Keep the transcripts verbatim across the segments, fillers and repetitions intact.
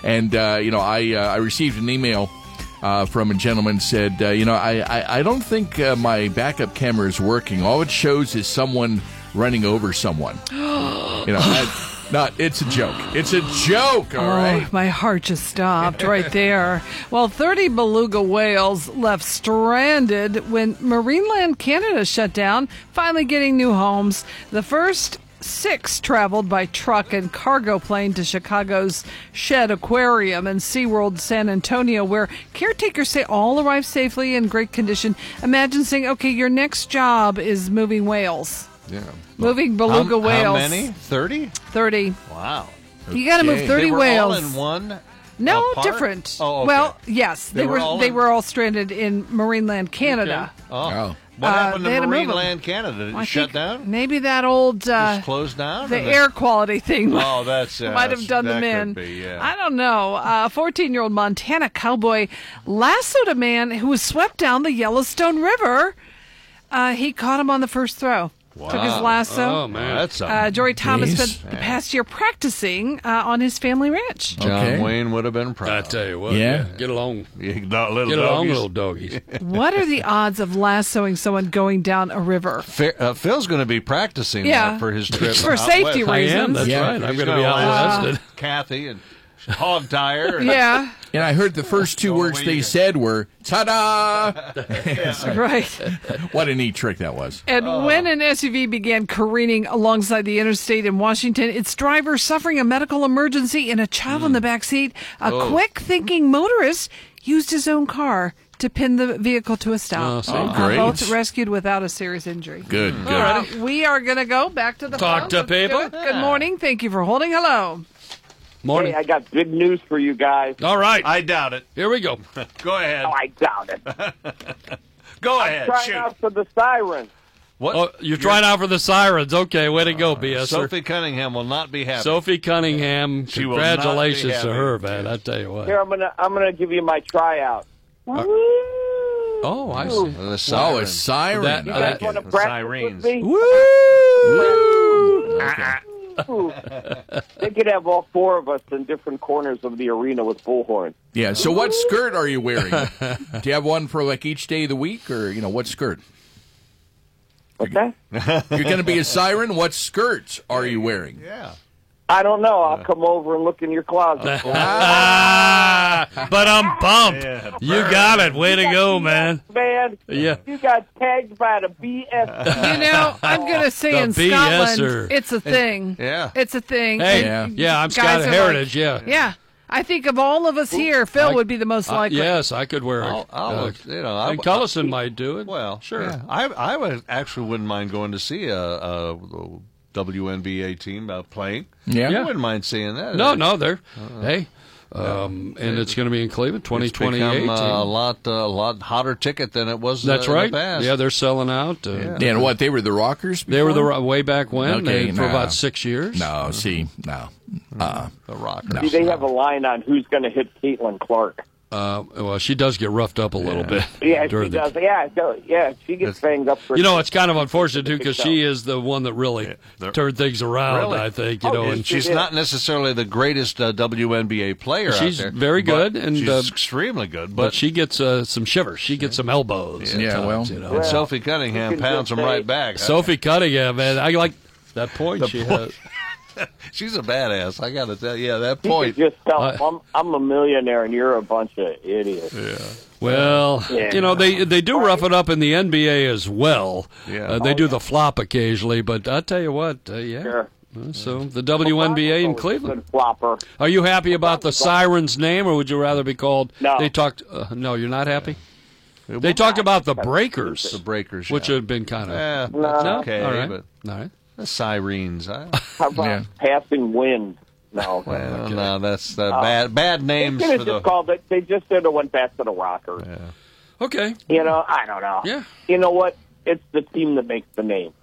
And, uh, you know, I, uh, I received an email Uh, from a gentleman said, uh, you know, I, I, I don't think uh, my backup camera is working. All it shows is someone running over someone. you know, that, not, it's a joke. It's a joke, all oh, right? My heart just stopped right there. Well, thirty beluga whales left stranded when Marineland Canada shut down, finally getting new homes. The first six traveled by truck and cargo plane to Chicago's Shedd Aquarium and SeaWorld San Antonio, where caretakers say all arrived safely in great condition. Imagine saying, okay, your next job is moving whales. Yeah. Moving beluga how, whales. How many? thirty? thirty. Wow. You got to move thirty they were whales. all in one? No, apart? different. Oh, okay. Well, yes, they, They were. were all they in- were all stranded in Marineland, Canada. Okay. Oh. Oh. What Uh, happened to they had to move 'em. Marineland Canada? Did it I shut think down? Maybe that old uh, Just closed down? the or air quality thing. Oh, that's uh, might have done that them in. Could be, yeah. I don't know. A fourteen-year-old Montana cowboy lassoed a man who was swept down the Yellowstone River. Uh, he caught him on the first throw. Wow. Took his lasso. Oh, man. That's a Uh, Jory Thomas Jeez. spent the past year practicing uh, on his family ranch. John Okay. Wayne would have been I proud. tell you what. Yeah. Get along. Yeah, not little Get along, doggies. little doggies. What are the odds of lassoing someone going down a river? Fa- uh, Phil's going to be practicing Yeah. that for his trip. For out safety west. I reasons. am. That's Yeah. right. I'm He's going to be gonna out line wested. up Kathy and hog tire. And Yeah, And I heard the first two Oh, words wait. they said were, ta-da! right. What a neat trick that was. And when an S U V began careening alongside the interstate in Washington, its driver suffering a medical emergency and a child in the back seat, a quick-thinking motorist used his own car to pin the vehicle to a stop. Oh, see? Uh, Great. both rescued without a serious injury. Good, good. Uh, we are going to go back to the Talk phone. to Let's do people. it. Good morning. Thank you for holding. Hello. Morning. Hey, I got big news for you guys. All right. I doubt it. Here we go. Go ahead. Oh, I doubt it. Go ahead. Trying Shoot. out for the Siren. What? Oh, you're trying out for the Sirens. Okay, way to go, B S. Sophie Cunningham will not be happy. Sophie Cunningham, She will not be congratulations to happy. her, man. I tell you what. Here, I'm gonna I'm gonna give you my tryout. Oh, I see. The Oh, siren. a siren. That- You uh, guys Okay. want to The practice sirens. with me? Woo! Ooh. They could have all four of us in different corners of the arena with bullhorns. Yeah, so what skirt are you wearing? Do you have one for like each day of the week, or, you know, what skirt? Okay? You're going to be a siren? What skirt are you wearing? Yeah. I don't know. I'll come over and look in your closet. Ah, but I'm bummed. Yeah. You got it. Way to go, man. Man, Yeah. you got tagged by the B S. You know, I'm going to say The in B S er. Scotland, it's a thing. Yeah. It's a thing. Hey, And yeah, I'm guys Scottish are heritage, like- yeah. Yeah. I think of all of us here, Phil I- would be the most Uh, likely. yes, I could wear it. I'll, I'll Uh, look, you know, I, and Cullison might do it. Well, sure. yeah. I I would actually wouldn't mind going to see a, a W N B A team uh, playing. Yeah. I wouldn't mind seeing that. No, no, they're hey, um, and it's going to be in Cleveland, twenty It's twenty-eight. become uh, a lot uh, a lot hotter ticket than it was. That's uh, right. In the past. Yeah, they're selling out. Uh, Yeah. Dan, what, they were the Rockers They were the before? ro- way back when Okay, they, for nah. about six years. No, see, no. Uh, the Rockers. See, they have a line on who's going to hit Caitlin Clark. Uh, well, she does get roughed up a little bit. Yeah, she during the- does. Yeah, so- yeah, she gets banged up. For You know, it's kind of unfortunate too because she is the one that really they're- turned things around. Really? I think you Oh, know, yeah, and She's Yeah. not necessarily the greatest uh, W N B A player She's out there. very but good, and, she's uh, extremely good. but But, she gets uh, some shivers. She gets some elbows. at Yeah, times, well. you know. and Well, Sophie Cunningham you can pounds just them say- right back. Sophie Cunningham, man, I like that point she point. has. She's a badass. I got to tell you, yeah, that You point. could just tell I- them, I'm, I'm a millionaire and you're a bunch of idiots. Well, Yeah. you know they they do rough it up in the N B A as well. Yeah. Uh, they Oh, do yeah. the flop occasionally, but I tell you what, uh, yeah. Sure. Uh, So the W N B A in Always a Cleveland. good flopper. Are you happy about the Sirens name, or would you rather be called? No. They talked. Uh, no, you're not happy. They talked about the Breakers, The Breakers, which yeah. had been kind of. Yeah, No. that's No? okay, All right. but All right. the Sirens. I, How about Yeah. passing wind? No. well, no, that's the bad bad They names could for have the. just called it. They just should have went back to the Rockers. Okay. You know, I don't know. Yeah. You know what? It's the team that makes the name.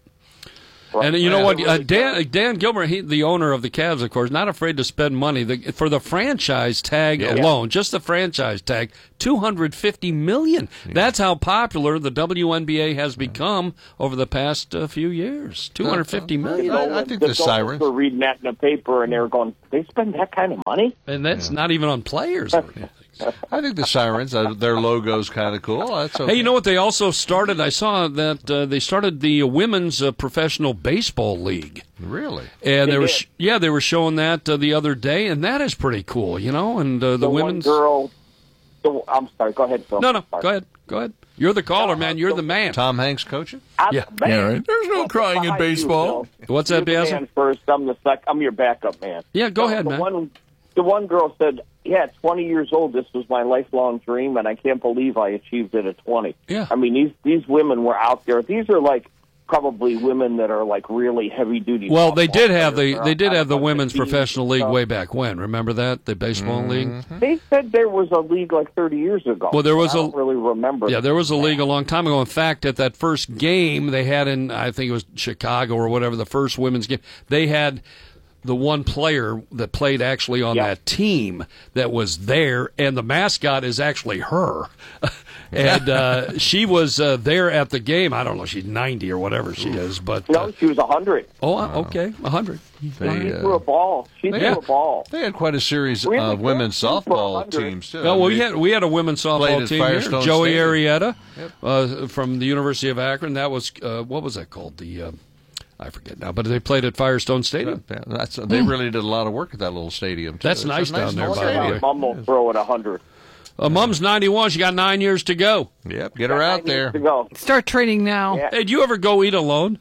And you know Yeah. what? Uh, Dan Dan Gilbert, he, the owner of the Cavs, of course, not afraid to spend money the, for the franchise tag Yeah. alone. Just the franchise tag, two hundred fifty million. That's how popular the W N B A has become over the past uh, few years. Two hundred fifty million. I- I think the Adults Sirens- were reading that in the paper and they were going, They spend that kind of money? And that's not even on players or anything. I think the Sirens, uh, their logo's kind of cool. That's okay. Hey, you know what? They also started, I saw that uh, they started the Women's uh, Professional Baseball League. Really? And They they were, did. sh- yeah, they were showing that uh, the other day, and that is pretty cool, you know. And uh, the, The one women's. girl. The, I'm sorry. Go ahead, Phil. No, no, Sorry. go ahead, go ahead. You're the caller, man. You're the man. Tom Hanks coaching? I'm Yeah. the man. Yeah, right. There's no Well, crying in behind you, baseball. Phil. What's that, You're the Basil? man first. I'm the sec. I'm your backup man. Yeah, go The- ahead, the man. One, the one girl said, "Yeah, at twenty years old, this was my lifelong dream, and I can't believe I achieved it at twenty." Yeah. I mean, these these women were out there. These are like probably women that are like really heavy duty. Well, they did have the They're they did on have the a bunch of Women's teams Professional and League stuff. way back when. Remember that? The baseball league? They said there was a league like thirty years ago. Well, there was I a- don't really remember. Yeah, there was a league a long time ago. In fact, at that first game they had in, I think it was Chicago or whatever, the first women's game, they had the one player that played actually on Yeah. that team that was there, and the mascot is actually her. and uh, she was uh, there at the game. I don't know, she's ninety or whatever she is, but No, uh, she was a hundred. oh, uh, okay, one hundred. She They, threw a uh, ball. She threw Yeah. a ball. they had quite a series Really of good. women's Super softball hundred. teams, too. Oh, well, we They- had we had a women's Played softball at team here. Firestone Joey Stadium. Arrieta uh, from the University of Akron. That was uh, what was that called? The uh, I forget now, but they played at Firestone Stadium. Yeah, That's, they really did a lot of work at that little stadium, too. That's It's a nice down there, little by the stadium. way. Mum will throw it a hundred. Uh, Mom's ninety-one. She got nine years to go. Yep, get her out there. To go. Start training now. Yeah. Hey, do you ever go eat alone?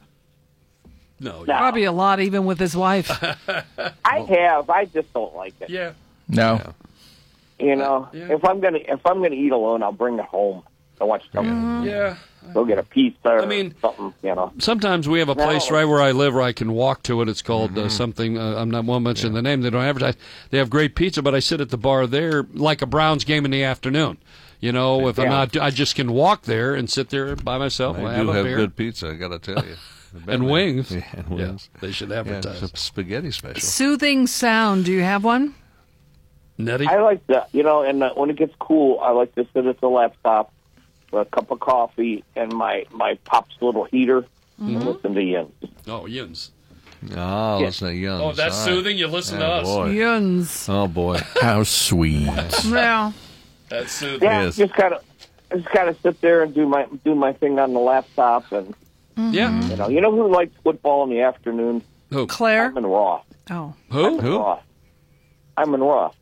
No. No. Probably a lot, even with his wife. I have. I just don't like it. Yeah. No. You know, Yeah. if I'm gonna if I'm gonna eat alone, I'll bring it home. I watch something. Yeah. Go get a pizza or I mean- something. You know. Sometimes we have a place No. right where I live where I can walk to it. It's called Mm-hmm. uh, something. Uh, I'm not won't mention the name. They don't advertise. They have great pizza, but I sit at the bar there like a Browns game in the afternoon. You know, if I'm Yeah. not, I just can walk there and sit there by myself. They and do have a have beer good pizza, I got to tell you. and wings. Yeah, and wings. Yeah, they should Yeah, advertise. it's a spaghetti special. Soothing sound. Do you have one? Nettie. I like that. You know, and uh, when it gets cool, I like to sit at the laptop with a cup of coffee and my my pop's little heater and listen to Yins. Oh, Yins. Oh, Yeah. listen to Young. Oh, that's All right. soothing. You listen to Oh, us. boy. Yuns. Oh, boy. How sweet. Well, That's soothing. Yeah, Yes. just kind of just kind of sit there and do my do my thing on the laptop, and Yeah. you know, you know who likes football in the afternoon? Who? Claire. Hyman Roth. Oh, Who? Who? Roth. Hyman Roth.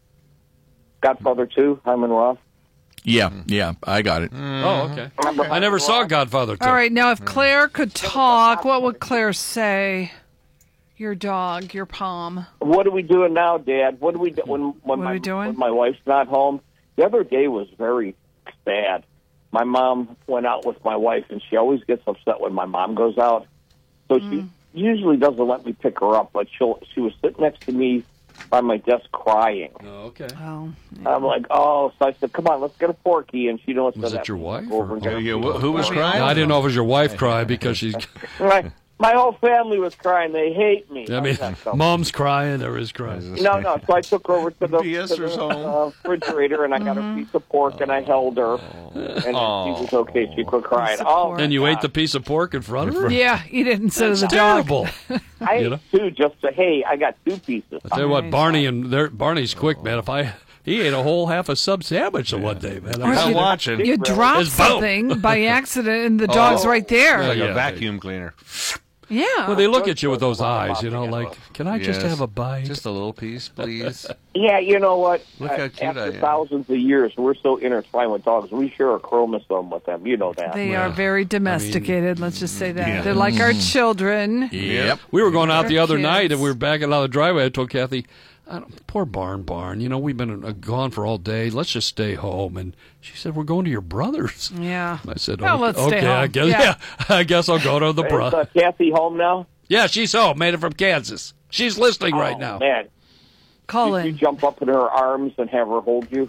Godfather two. Hyman Roth. Yeah, yeah, I got it. Oh, okay. Remember I never Hyman saw Roth? Godfather two. all right. Now, if Claire could talk, what would Claire say? Your dog, your palm. What are we doing now, Dad? What do we do when when What are my we doing? when my wife's not home? The other day was very bad. My mom went out with my wife, and she always gets upset when my mom goes out. So Mm. she usually doesn't let me pick her up, but she'll she was sitting next to me by my desk crying. Oh, okay. Oh, I'm like, oh, so I said, come on, let's get a Porky, and she knows Was that. it your wife, Go over or- and get Yeah, a yeah, Porky. wh- who was crying? I didn't know if it was your wife crying because she's. My, my whole family was crying. They hate me. I mean, I'm not- mom's crying or is crying. No, no. So I took her over to the, B S to the Er's home. uh, refrigerator, and I got a piece of pork, and I held her, and she was okay. She quit crying. Piece of Oh, pork. And you God. ate the piece of pork in front of her? yeah. Eat it instead of the dog. Terrible. I you ate know? two just to, hey, I got two pieces. I tell you what, Barney and there, Barney's quick, man. If I he ate a whole half a sub sandwich in one day, man. Or I'm you- watching. You drop It's boom. something by accident, and the dog's right there. Like Yeah. a vacuum cleaner. Yeah. Well, they look at you with those eyes, you know, like, can I just Yes. have a bite? Just a little piece, please. Yeah, you know what? Look how Uh, cute After I am. thousands of years, we're so intertwined with dogs. We share a chromosome with them. You know that. They Well, are very domesticated. let's just say that yeah. they're like our children. Yep. We were going out the They're other kids. night, and we were backing out of the driveway. I told Kathy, I don't, poor Barn Barn, you know, we've been uh, gone for all day. Let's just stay home. And she said, we're going to your brother's. Yeah. I said, Well, okay, let's stay okay, I home. guess, Yeah. yeah. I guess I'll go to the Is bro. uh, Kathy home now? Yeah, she's home. Made it from Kansas. She's listening right Oh, now. Man, Call you in. jump up in her arms and have her hold you.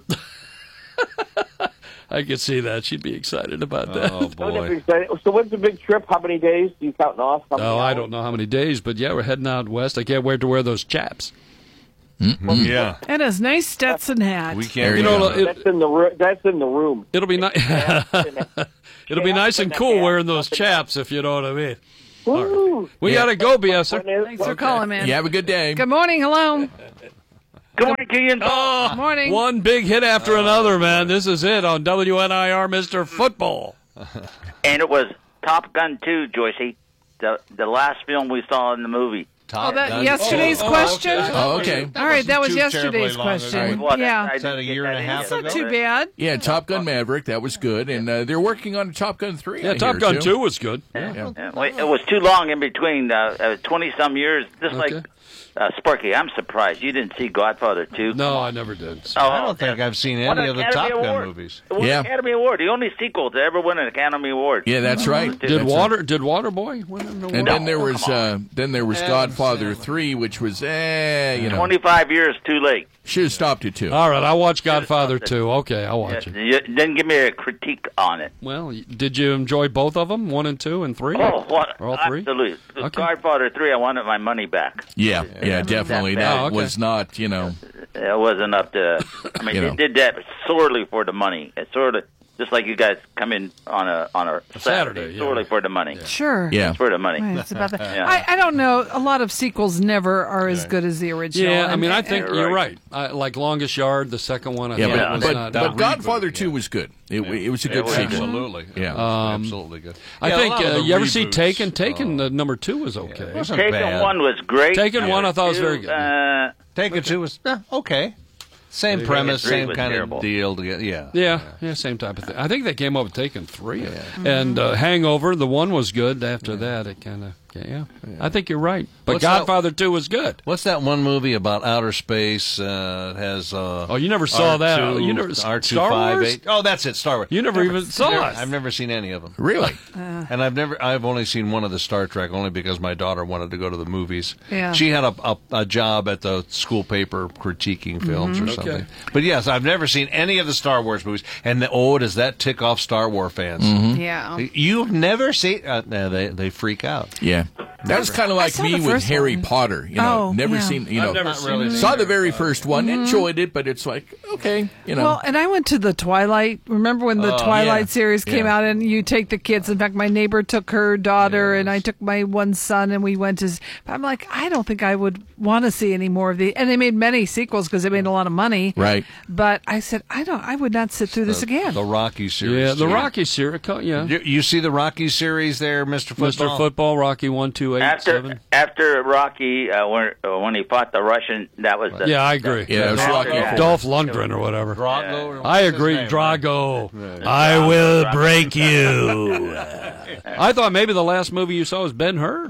I could see that. She'd be excited about that. Oh, boy. So what's the big trip? How many days? You counting off? How many Oh, I hours? don't know how many days, but yeah, we're heading out west. I can't wait to wear those chaps. Yeah. And his nice Stetson hat. We There can't. you You know, go. it, That's in the ro- that's in the room. it'll be nice. It'll be nice and cool wearing those chaps, if you know what I mean. Woo. We Yeah. gotta go, B S R. When is- Thanks for calling, man. You have a good day. Good morning. Hello. Good morning to you. And Oh, Morning. One big hit after another, man. This is it on W N I R, Mister Football. and it was Top Gun two, Joycey, the the last film we saw in the movie. Oh, that yesterday's question? Oh, okay. All right, that was too terribly yesterday's long question. ago. What, Yeah. I Is that a didn't get year and a in half yet. That's not ago? too bad. Yeah, Top Gun Maverick, that was good, and uh, they're working on Top Gun three. Yeah, I Top hear, Gun too. two was good. Yeah, well, it was too long in between, twenty uh, some years. Just Okay. like uh, Sparky, I'm surprised you didn't see Godfather two. No, I never did. Oh, I don't think I've seen What any an of the Academy Top Gun Award. movies. It won Yeah. an Academy Award, the only sequel to ever win an Academy Award. Yeah, that's right. Did Did That's Water? Did Waterboy win an award? And then there No, was come on. uh, then there was Adam Godfather Sandler. three, which was eh, you know, twenty-five years too late. should have stopped at two. All right, I watched Godfather two. Okay, I'll watch it. You didn't give me a critique on it. Well, did you enjoy both of them, one and two and three? Oh, what? Or all three? Absolutely. Okay. Godfather three, I wanted my money back. Yeah, yeah, definitely. That That bad. Oh, okay. was not, you know, It wasn't up to. I mean, You they know. did that sorely for the money. It's sort of just like you guys come in on a on a Saturday, Saturday, yeah. sorely for the money. Sure. yeah. It's for the money. Right, it's about that. Yeah. I, I don't know. A lot of sequels never are as good as the original. Yeah, I And- mean, I think Yeah, you're right. right. I, like Longest Yard, the second one, I Yeah, think but, was but, not. but reboot, Godfather yeah. two was good. It, it was a It good was. sequel. Absolutely. Yeah. Um, Absolutely good. I Yeah, a think lot of uh, the you ever see reboots, Taken? Taken, uh, uh, number two was okay. wasn't Taken bad. one was great. Taken one I thought was very Two, good. Uh, Taken two was eh, okay. Same Taken premise, three same was kind terrible. of deal. To get, yeah. Yeah, yeah, same type of thing. I think they came up with Taken three, and uh, Hangover. The one was good. After that, it kind of yeah, I think you're right. But What's that- Godfather two was good. What's that one movie about outer space? Uh, it has. Uh, Oh, you never saw that. R two, You never R two Star five Wars? eight. Oh, that's it. Star Wars. You never even saw Never- it. I've never seen any of them. Really? And I've never, I've only seen one of the Star Trek, only because my daughter wanted to go to the movies. Yeah. She had a, a, a job at the school paper critiquing films or something. Okay. But yes, I've never seen any of the Star Wars movies. And the, oh, does that tick off Star Wars fans? Yeah. You've never seen? Uh, no, they they freak out. Yeah. That was kind of like saw me the with first Harry one. Potter. You know, Oh, never yeah. seen. You know, I've never Not seen really. it. saw the very first one, enjoyed it, but it's like okay, you know. Well, and I went to the Twilight. Remember when the Oh, Twilight yeah. series came Yeah. out, and you take the kids. In fact, my neighbor took her daughter, and I took my one son, and we went to. But I'm like, I don't think I would want to see any more of the. And they made many sequels because they made a lot of money. Right. But I said, I don't. I would not sit through this again. The Rocky series. Yeah, the too. Rocky series. Yeah, You, you see the Rocky series there, Mister Football? Mister Football, Rocky one, two, eight, after seven. after Rocky, uh, when uh, when he fought the Russian, that was the, Yeah, I agree. Yeah, it was After Rocky that- four. Dolph Lundgren or whatever. Drago. I agree, Drago. I will break you. I thought maybe the last movie you saw was Ben Hur.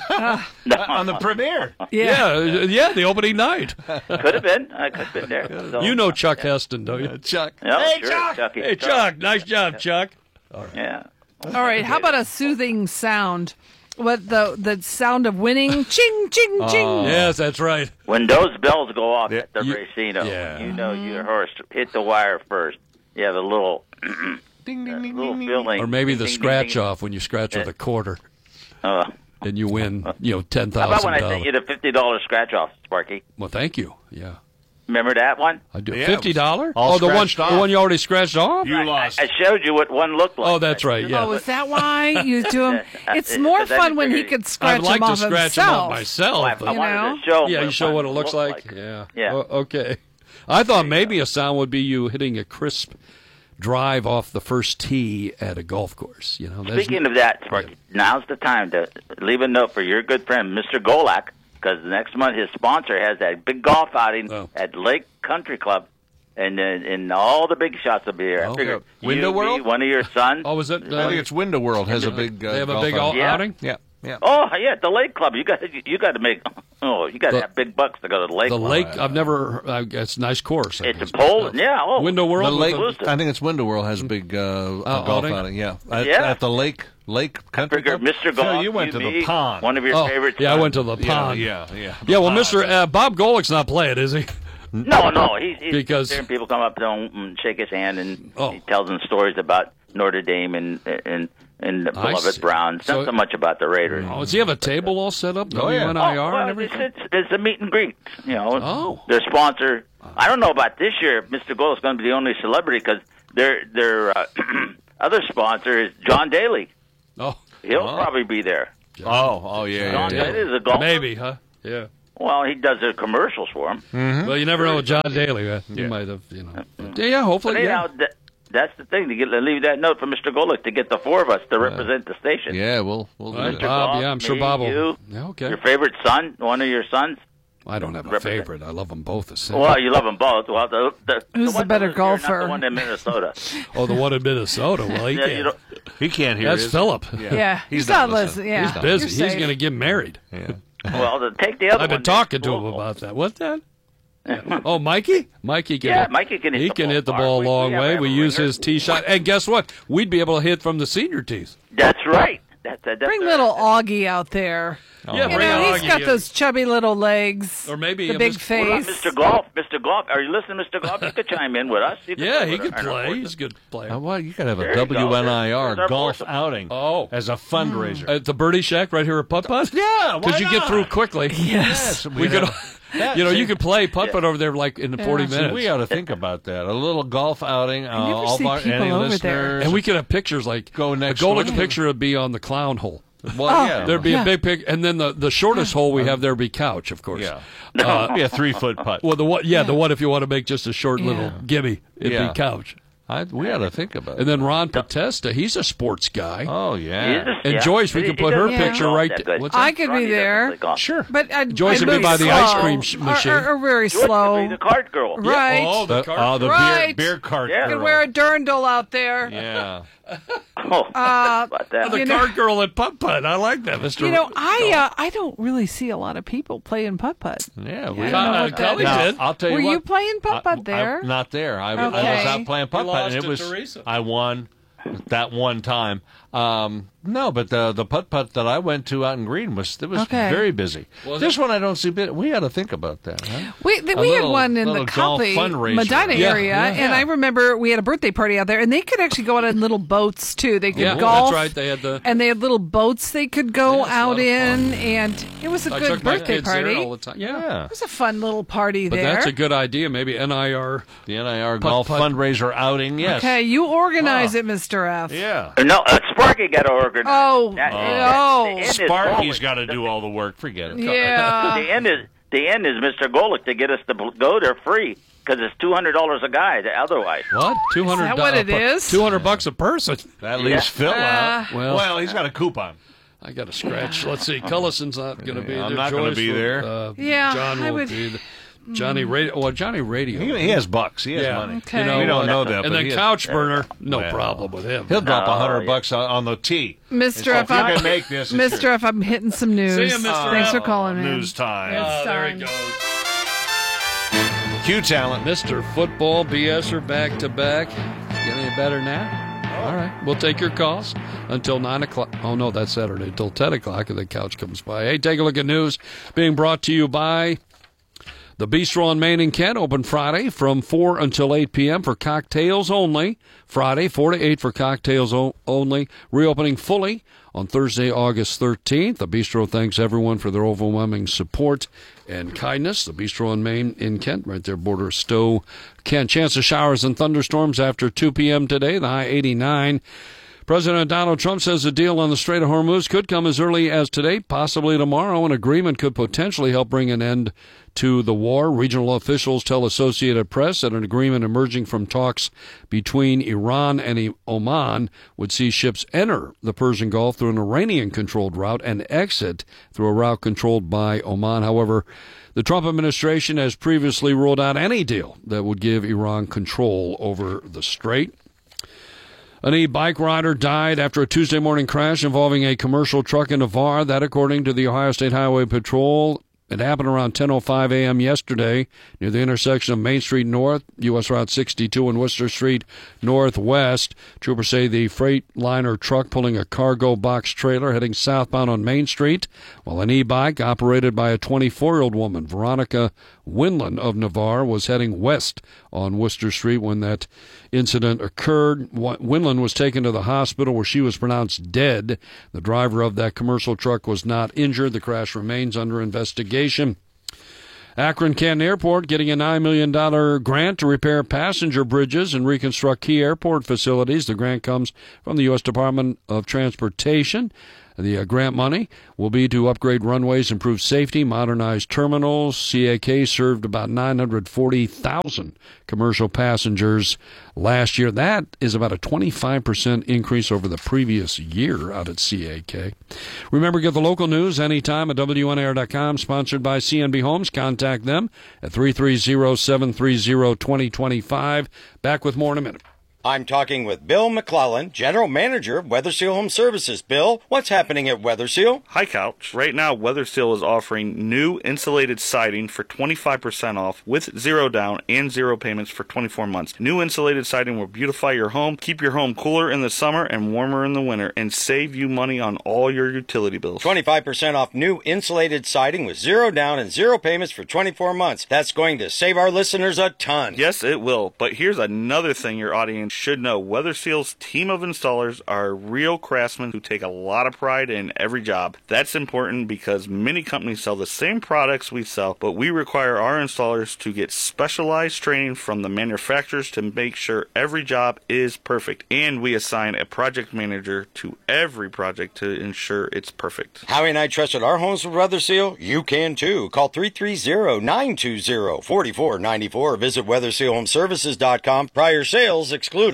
On the premiere. Yeah, uh, yeah, the opening night. Could have been. I could have been there. So, You know Chuck Heston, don't you? Chuck. No, hey, sure, Chuck. Chucky. Hey, Chuck, nice job, Chuck. Yeah. All right. How about a soothing sound? What the the sound of winning? Ching ching ching. Yes, that's right. When those bells go off at the You- casino, yeah. you know your horse hit the wire first. You have a little, Ding, ding, ding, little ding, ding. feeling. Or maybe the Ding, ding, scratch ding. off when you scratch with a quarter Uh, and you win, you know, ten how about thousand when I sent you dollars. the fifty dollars scratch off, Sparky? Well, thank you. Yeah, Remember that one? I do. Yeah, Fifty dollars? all Oh, the one, scratched the off. one you already scratched off. You lost. I showed you what one looked like. Oh, that's right. Yeah. Oh, is that why you do them? It's Uh, more because I fun when he figured- could scratch I'd like them to off scratch them himself. off myself. I, I but- wanted know? to show. yeah, you show one what it looks looked like. Yeah. Yeah. O- okay. I thought maybe a sound would be you hitting a crisp drive off the first tee at a golf course. You know. there's- Speaking of that, Sparky, now's the time to leave a note for your good friend, Mister Golak, because next month his sponsor has that big golf outing Oh. at Lake Country Club, and uh, and all the big shots will be there. Oh. I figure Window you, World? me, one of your sons. Oh, was it? I think it's Window World has a big. Uh, they have a golf big outing. Yeah. outing. Yeah, yeah. Oh yeah, the Lake Club. You got you got to make. Oh, you got to The- have big bucks to go to the Lake. The Club. lake. I've never. Uh, it's a nice course. I It's guess. a pole. Yeah. Oh, Window World. The lake. Exclusive. I think it's Window World has a big uh, a golf outing? outing. Yeah, at, Yeah. at the lake. Lake Country Figure Club. Mister Phil, Golf. you went to me, the pond. One of your Oh, favorites. yeah, I went to the yeah, pond. yeah, yeah. Yeah, well, Pond. Mister Uh, Bob Golick's not playing, is he? No, no. He's, he's Because- there and people come up to him and shake his hand, and Oh. he tells them stories about Notre Dame and and and the I beloved see. Browns. So- Not so much about the Raiders. Oh, does he have a table all set up? Oh, yeah. W N I R Oh, well, and everything. It's, it's, it's a meet and greet. You know, Oh. their sponsor. I don't know about this year. Mister Gold is going to be the only celebrity because their their uh, other sponsor is John Daly. Oh, He'll Oh. probably be there. Oh, oh yeah, yeah, John yeah. Daly is a golfer. maybe, huh? Yeah. Well, he does the commercials for him. Mm-hmm. Well, you never know with John Daly. Uh, he Yeah. might have, you know. But, yeah, hopefully. But anyhow, Yeah. th- that's the thing. To get to leave that note for Mister Golick to get the four of us to represent the station. Yeah, we'll we'll do All right, that. Bob, Bob, yeah, I'm sure me, Bob will. you, Yeah, okay. Your favorite son, one of your sons. I don't have a represent- favorite. I love them both the same. Well, you love them both. Well, the, the, Who's the one better that lives here, golfer? Not the one in Minnesota. Oh, the one in Minnesota. Well, he Yeah, you can't. don't- He can't hear. That's is he? Philip. Yeah, He's he's not not listening. listening. Yeah, He's busy. You're He's safe. going to get married. Yeah. well, to take the other I've been one, talking to him local. about that. What's that? Oh, Mikey? Mikey can Yeah, hit, Mikey can hit he the can ball hit the far. ball a We- long we have- way. have We a use ringer. his tee shot. And guess what? We'd be able to hit from the senior tees. That's right. That's, that's Bring a- little Augie out there. Yeah, You bring know, he's Augie got in. those chubby little legs. Or maybe the a big Mister What about face. Mister Golf? Mister Golf, are you listening, Mister Golf? You could chime in with us. You could Yeah, play he with could our- our play. fourth- He's a good player. Uh, well, you could have a There you go. W N I R There's our golf fourth. outing Oh. as a fundraiser. At the Birdie Shack right here at Putt Putt? Yeah, why Because you get not? through quickly. Yes. We could, That- you know, see- you could play Putt Putt over there like in the forty Yeah. See, minutes. we ought to think about that. A little golf outing. Uh, never all see of our, people any over listeners, there. And we could have pictures like Go next the Golick door. picture would be on the clown hole. Well, yeah, There'd be Yeah. a big pic, and then the, the shortest hole we have there would be couch, of course. yeah, Uh, be a three foot putt. Well, the one, yeah, the one if you want to make just a short little Yeah. gimme, it'd Yeah. be couch. I, we ought to think about And it. then Ron Potesta, he's a sports guy. Oh He yeah, is- And yeah. Joyce, we He- can he put her doesn't play picture golf right that there. good. What's I that? could Ronnie be doesn't there. play golf. sure. But I'd, Joyce I'd would be move by the slow. ice cream sh- Or- machine. Or, or very Joyce could slow. be the cart girl. Right. Oh, the The, car- oh, the Right. beer beer cart Yeah. girl. Could wear a dirndl out there. Yeah, Oh, Uh, about that. the you know- card girl at Putt Putt. I like that, Mister You know, I uh, I don't really see a lot of people playing putt putt. yeah. I We, don't know Uh, what that Kelly is. Now, did. I'll tell you Were what. you playing putt I- putt there? I, not there. I, I was Okay. out playing putt putt, and lost it to was Teresa. I won that one time. Um, no, but the the putt putt that I went to out in Green was it was Okay. very busy. Was this one I don't see. Bit. We ought to think about that. Huh? We th- A we had little- one in the little golf Copley, fundraiser. Medina Yeah, area, yeah, and yeah. I remember we had a birthday party out there, and they could actually go out in little boats too. They could Yeah, golf. that's right. They had the. And they had little boats they could go Yeah, it's a out lot of in, fun. and it was a I good took my birthday kids there party. all the time. Yeah. Yeah, It was a fun little party But there. that's a good idea. Maybe N I R. the N I R Putt golf putt. fundraiser outing. Yes. Okay, you organize Ah. it, Mister F. Yeah. No, uh, Sparky got to organize. Oh, That- oh. that- the end is Sparky's bowling. got to do all the work. Forget it. Yeah. The end is the end is Mister Golick to get us to bl- go there free because it's two hundred dollars a guy. Otherwise, What? Two hundred. that what it is? Two hundred bucks a person. That leaves Yeah. Phil out. Uh, Well- well, he's got a coupon. I got to scratch. Let's see. Cullison's not going to be Yeah, I'm there. not gonna Joyce be will- there. Uh, Yeah, John I will would- be there. Johnny Radio. Well, Johnny Radio. He, he has bucks. He has yeah. money. Okay. You know, We don't uh, know that. And but then he has- Couch Burner, no Well, problem with him. He'll drop a Oh, hundred yeah. bucks on, on the tee. Mister So F, if you I'm, can make this, it's Mister your F, I'm hitting some news. See ya, Mister Thanks F. for calling, man. news time. It's Oh, there he time. goes. Q talent. Mister Football B S are back to back. Get any better now? All right. We'll take your calls until nine o'clock. Oh, no, that's Saturday. Until ten o'clock, and the couch comes by. Hey, take a look at news being brought to you by the Bistro on Main in Kent. Open Friday from four until eight p.m. for cocktails only. Friday, four to eight for cocktails o- only. Reopening fully on Thursday, August thirteenth. The Bistro thanks everyone for their overwhelming support and kindness. The Bistro on Main in Kent, right there, border of Stowe, Kent. Chance of showers and thunderstorms after two p.m. today. The high eighty-nine. President Donald Trump says the deal on the Strait of Hormuz could come as early as today, possibly tomorrow. An agreement could potentially help bring an end to the war. Regional officials tell Associated Press that an agreement emerging from talks between Iran and Oman would see ships enter the Persian Gulf through an Iranian-controlled route and exit through a route controlled by Oman. However, the Trump administration has previously ruled out any deal that would give Iran control over the strait. An e-bike rider died after a Tuesday morning crash involving a commercial truck in Navarre. That, according to the Ohio State Highway Patrol, it happened around ten oh five a.m. yesterday near the intersection of Main Street North, U S Route sixty-two, and Worcester Street Northwest. Troopers say the Freightliner truck pulling a cargo box trailer heading southbound on Main Street, while an e-bike operated by a twenty-four-year-old woman, Veronica Winland of Navarre, was heading west on Worcester Street when that incident occurred. Winland was taken to the hospital where she was pronounced dead. The driver of that commercial truck was not injured. The crash remains under investigation. Akron-Canton Airport getting a nine million dollars grant to repair passenger bridges and reconstruct key airport facilities. The grant comes from the U S Department of Transportation. The uh, grant money will be to upgrade runways, improve safety, modernize terminals. C A K served about nine hundred forty thousand commercial passengers last year. That is about a twenty-five percent increase over the previous year out at C A K. Remember, get the local news anytime at W N A R dot com, sponsored by C N B Homes. Contact them at three three zero, seven three zero, two zero two five. Back with more in a minute. I'm talking with Bill McClellan, General Manager of Weatherseal Home Services. Bill, what's happening at Weatherseal? Hi, Couch. Right now, Weatherseal is offering new insulated siding for twenty-five percent off with zero down and zero payments for twenty-four months. New insulated siding will beautify your home, keep your home cooler in the summer and warmer in the winter, and save you money on all your utility bills. twenty-five percent off new insulated siding with zero down and zero payments for twenty-four months. That's going to save our listeners a ton. Yes, it will. But here's another thing your audience should know. Weatherseal's team of installers are real craftsmen who take a lot of pride in every job. That's important because many companies sell the same products we sell, but we require our installers to get specialized training from the manufacturers to make sure every job is perfect. And we assign a project manager to every project to ensure it's perfect. Howie and I trusted our homes with Weatherseal. You can too. Call three three zero, nine two zero, four four nine four or visit weatherseal home services dot com. Prior sales excluded.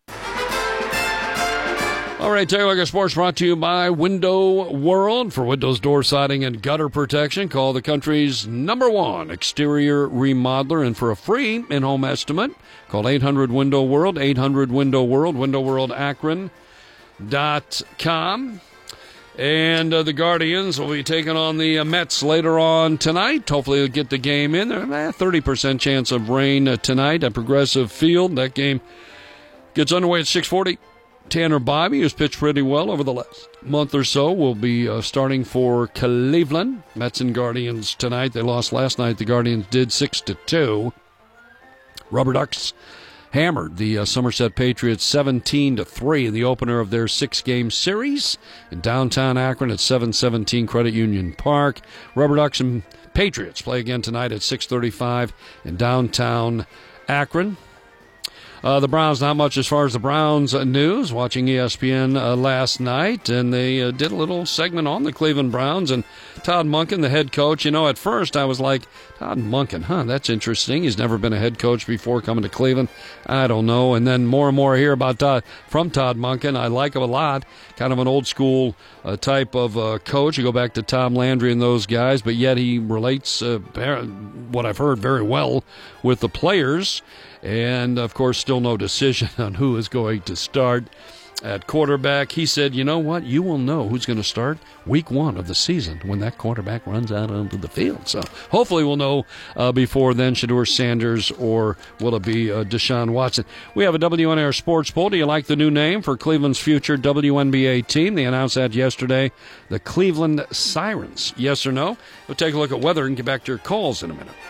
All right, take a look at sports brought to you by Window World. For windows, door siding, and gutter protection, call the country's number one exterior remodeler. And for a free in-home estimate, call eight hundred window world, eight hundred window world, window world akron dot com. And uh, the Guardians will be taking on the uh, Mets later on tonight. Hopefully they'll get the game in there. Eh, thirty percent chance of rain uh, tonight at Progressive Field. That game gets underway at six forty. Tanner Bobby, who's pitched pretty well over the last month or so, will be uh, starting for Cleveland. Mets and Guardians tonight. They lost last night. The Guardians did six to two. Rubber Ducks hammered the uh, Somerset Patriots seventeen to three in the opener of their six-game series in downtown Akron at seven seventeen Credit Union Park. Rubber Ducks and Patriots play again tonight at six thirty-five in downtown Akron. Uh, the Browns, not much as far as the Browns uh, news. Watching E S P N uh, last night, and they uh, did a little segment on the Cleveland Browns and Todd Monken, the head coach. You know, at first I was like, Todd Monken, huh, that's interesting. He's never been a head coach before coming to Cleveland. I don't know. And then more and more I hear about Todd, from Todd Monken. I like him a lot. Kind of an old school uh, type of uh, coach. You go back to Tom Landry and those guys, but yet he relates, uh, what I've heard, very well with the players. And, of course, still no decision on who is going to start at quarterback. He said, you know what? You will know who's going to start week one of the season when that quarterback runs out onto the field. So hopefully we'll know uh, before then, Shedeur Sanders, or will it be uh, Deshaun Watson? We have a W N A R sports poll. Do you like the new name for Cleveland's future W N B A team? They announced that yesterday, the Cleveland Sirens. Yes or no? We'll take a look at weather and get back to your calls in a minute.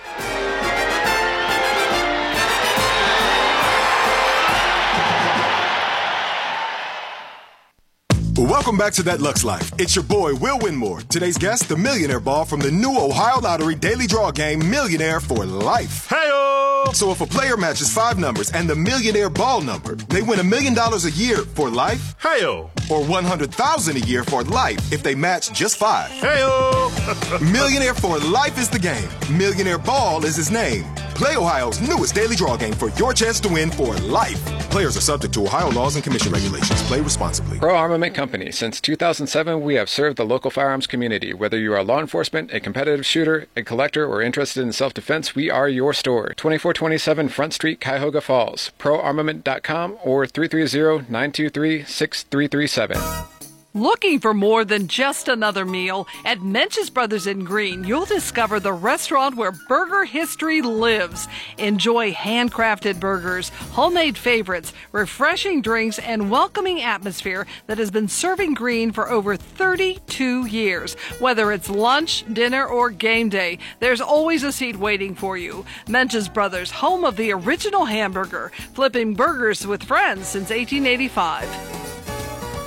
Welcome back to That Lux Life. It's your boy, Will Winmore. Today's guest, the Millionaire Ball from the new Ohio Lottery Daily Draw game, Millionaire for Life. Hey-o! So if a player matches five numbers and the Millionaire Ball number, they win a million dollars a year for life. Hey-o! Or one hundred thousand dollars a year for life if they match just five. Hey-o! Millionaire for Life is the game. Millionaire Ball is his name. Play Ohio's newest daily draw game for your chance to win for life. Players are subject to Ohio laws and commission regulations. Play responsibly. Pro Armament Company. Since two thousand seven, we have served the local firearms community. Whether you are law enforcement, a competitive shooter, a collector, or interested in self-defense, we are your store. twenty-four twenty-seven Front Street, Cuyahoga Falls. pro armament dot com or three three zero, nine two three, six three three seven. Looking for more than just another meal? At Mench's Brothers in Green, you'll discover the restaurant where burger history lives. Enjoy handcrafted burgers, homemade favorites, refreshing drinks, and welcoming atmosphere that has been serving Green for over thirty-two years. Whether it's lunch, dinner, or game day, there's always a seat waiting for you. Mench's Brothers, home of the original hamburger, flipping burgers with friends since eighteen eighty-five.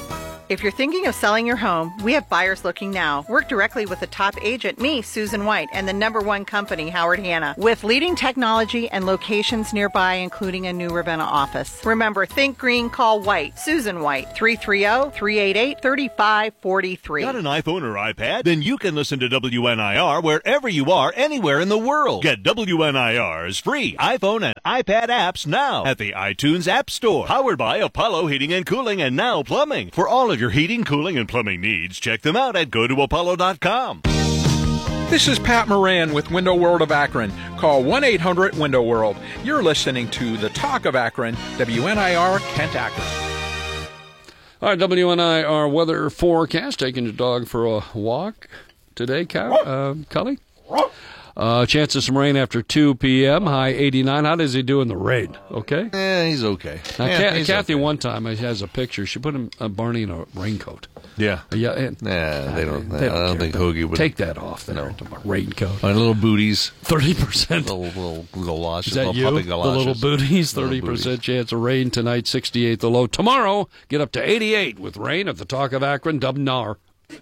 If you're thinking of selling your home, we have buyers looking now. Work directly with the top agent, me, Susan White, and the number one company, Howard Hanna, with leading technology and locations nearby, including a new Ravenna office. Remember, think green, call White. Susan White, three three zero, three eight eight, three five four three. Got an iPhone or iPad? Then you can listen to W N I R wherever you are, anywhere in the world. Get W N I R's free iPhone and iPad apps now at the iTunes App Store. Powered by Apollo Heating and Cooling and Now Plumbing. For all of your heating, cooling, and plumbing needs, check them out at go to apollo dot com. This is Pat Moran with Window World of Akron. Call one eight hundred window world. You're listening to The Talk of Akron, W N I R Kent Akron. All right, W N I R weather forecast. Taking your dog for a walk today, Cal- uh, Cully? Uh, chance of some rain after two p.m., high eighty-nine. How does he do in the rain? Okay? Eh, he's okay. Now, yeah, Ca- he's Kathy, okay. one time, has a picture. She put him, uh, Barney in a raincoat. Yeah. Yeah. And, Nah, they don't. They I don't care. think Hoagie would. Take that off there. No. A raincoat. My little booties. thirty percent. Little, little galoshes. Is that little you? puppy The galoshes. little booties. Little thirty percent booties. chance of rain tonight, sixty-eight the low. Tomorrow, get up to eighty-eight with rain at the Talk of Akron, W N R.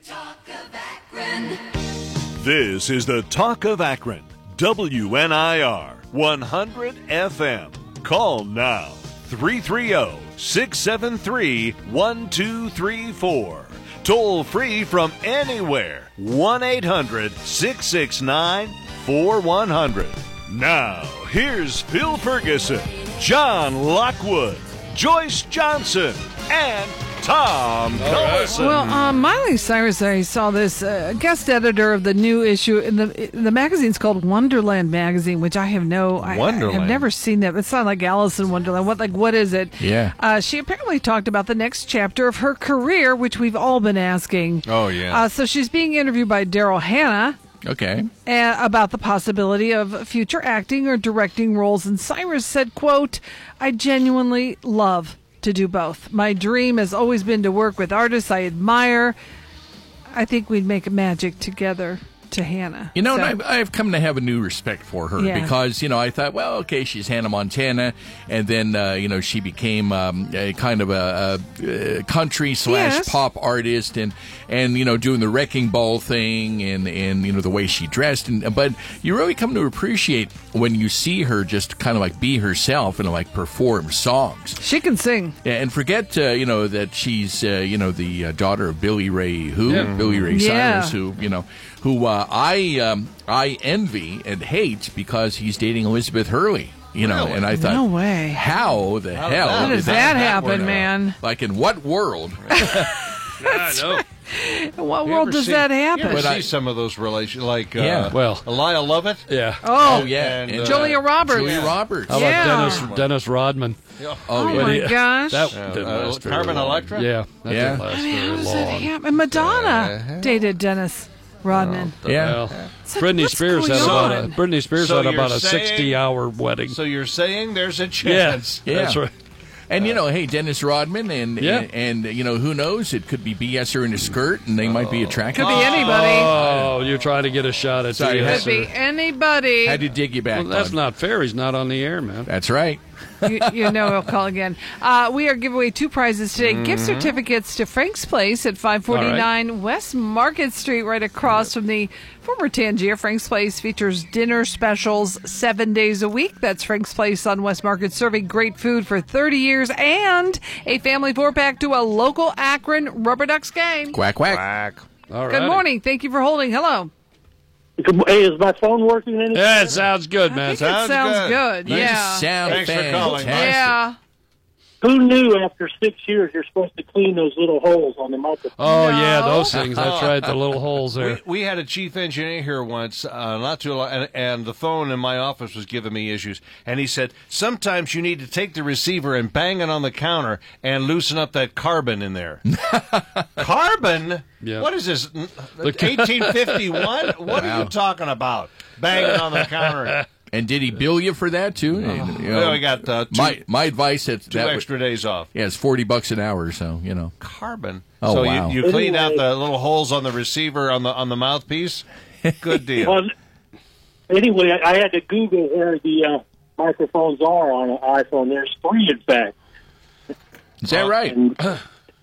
This is the Talk of Akron, W N I R one hundred F M. Call now, three three zero, six seven three, one two three four. Toll free from anywhere, one eight hundred, six six nine, four one zero zero. Now, here's Phil Ferguson, John Lockwood, Joyce Johnson, and Tom Collison. Well, um, Miley Cyrus, I saw this uh, guest editor of the new issue. In the the magazine's called Wonderland Magazine, which I have no, I, I Wonderland. have never seen that. It's not like Alice in Wonderland. What like what is it? Yeah. Uh, she apparently talked about the next chapter of her career, which we've all been asking. Oh, yeah. Uh, so she's being interviewed by Daryl Hannah. Okay. Uh, about the possibility of future acting or directing roles, and Cyrus said, quote, "I genuinely love to do both. My dream has always been to work with artists I admire. I think we'd make magic together." To Hannah. You know, So- and I've, I've come to have a new respect for her Yeah. because, you know, I thought, well, okay, she's Hannah Montana, and then, uh, you know, she became um, a kind of a, a, a country slash Yes. pop artist, and, and you know, doing the Wrecking Ball thing, and, and you know, the way she dressed, and but you really come to appreciate when you see her just kind of like be herself and like perform songs. She can sing. Yeah, and forget, uh, you know, that she's, uh, you know, the uh, daughter of Billy Ray, who Yeah. Billy Ray Yeah. Cyrus, who, you know, who uh, I um, I envy and hate because he's dating Elizabeth Hurley. You know, Really? and I thought, No way. how the How hell did How did does did that, that happen, work out? man? Like, in what world? I know. In what You world ever does see- that You happen? ever But see I- some of those relations, like uh, Yeah. Well- Elia Lovett? Yeah. Oh, yeah. And, And, uh, Julia Roberts. Julia Roberts. How about Yeah. Dennis Dennis Rodman? Oh, Oh, yeah. my Yeah. gosh. That Yeah, didn't uh, last very Carmen long. Electra? Yeah, that Yeah. didn't last I mean, how very does that long. happen? And Madonna dated Dennis Rodman. Yeah. Well, It's like, Britney what's Spears had going about a on? Britney Spears So had you're about a saying- sixty-hour wedding. So you're saying there's a yeah, chance? Yeah. that's right. And, you know, hey, Dennis Rodman, and, Yeah. and, and, you know, who knows? It could be B S her in a skirt, and they might be attracted. Could be anybody. Oh, you're trying to get a shot at Sorry, the I Could be anybody. Had to dig you back. Well, that's bud. not fair. He's not on the air, man. That's right. you, you know he'll call again. Uh, we are giving away two prizes today. Gift certificates to Frank's Place at five forty-nine West Market Street, right across from the former Tangier. Frank's Place features dinner specials seven days a week. That's Frank's Place on West Market, serving great food for thirty years, and a family four-pack to a local Akron Rubber Ducks game. Quack, quack. Quack. All right. Good morning. Thank you for holding. Hello. Hey, is my phone working? Any- Yeah, it sounds good, I man. think it sounds good. You Yeah. sound Thanks for fantastic. calling. Yeah. Who knew after six years you're supposed to clean those little holes on the microphone? Oh, No. yeah, those things. That's right, the little holes We, there. we had a chief engineer here once, uh, not too long, and, and the phone in my office was giving me issues. And he said, sometimes you need to take the receiver and bang it on the counter and loosen up that carbon in there. Carbon? Yeah. What is this? eighteen fifty-one? What are you talking about? Bang it on the counter. And did he bill you for that, too? And, you know, Well, we got uh, two, my, my advice is two that would- extra days off. yeah, it's forty bucks an hour, so, you know. Carbon. Oh, so wow. you, you clean out Anyway. the little holes on the receiver on the on the mouthpiece? Good deal. Well, anyway, I, I had to Google where the uh, microphones are on an iPhone. There's three, in fact. Is that right? And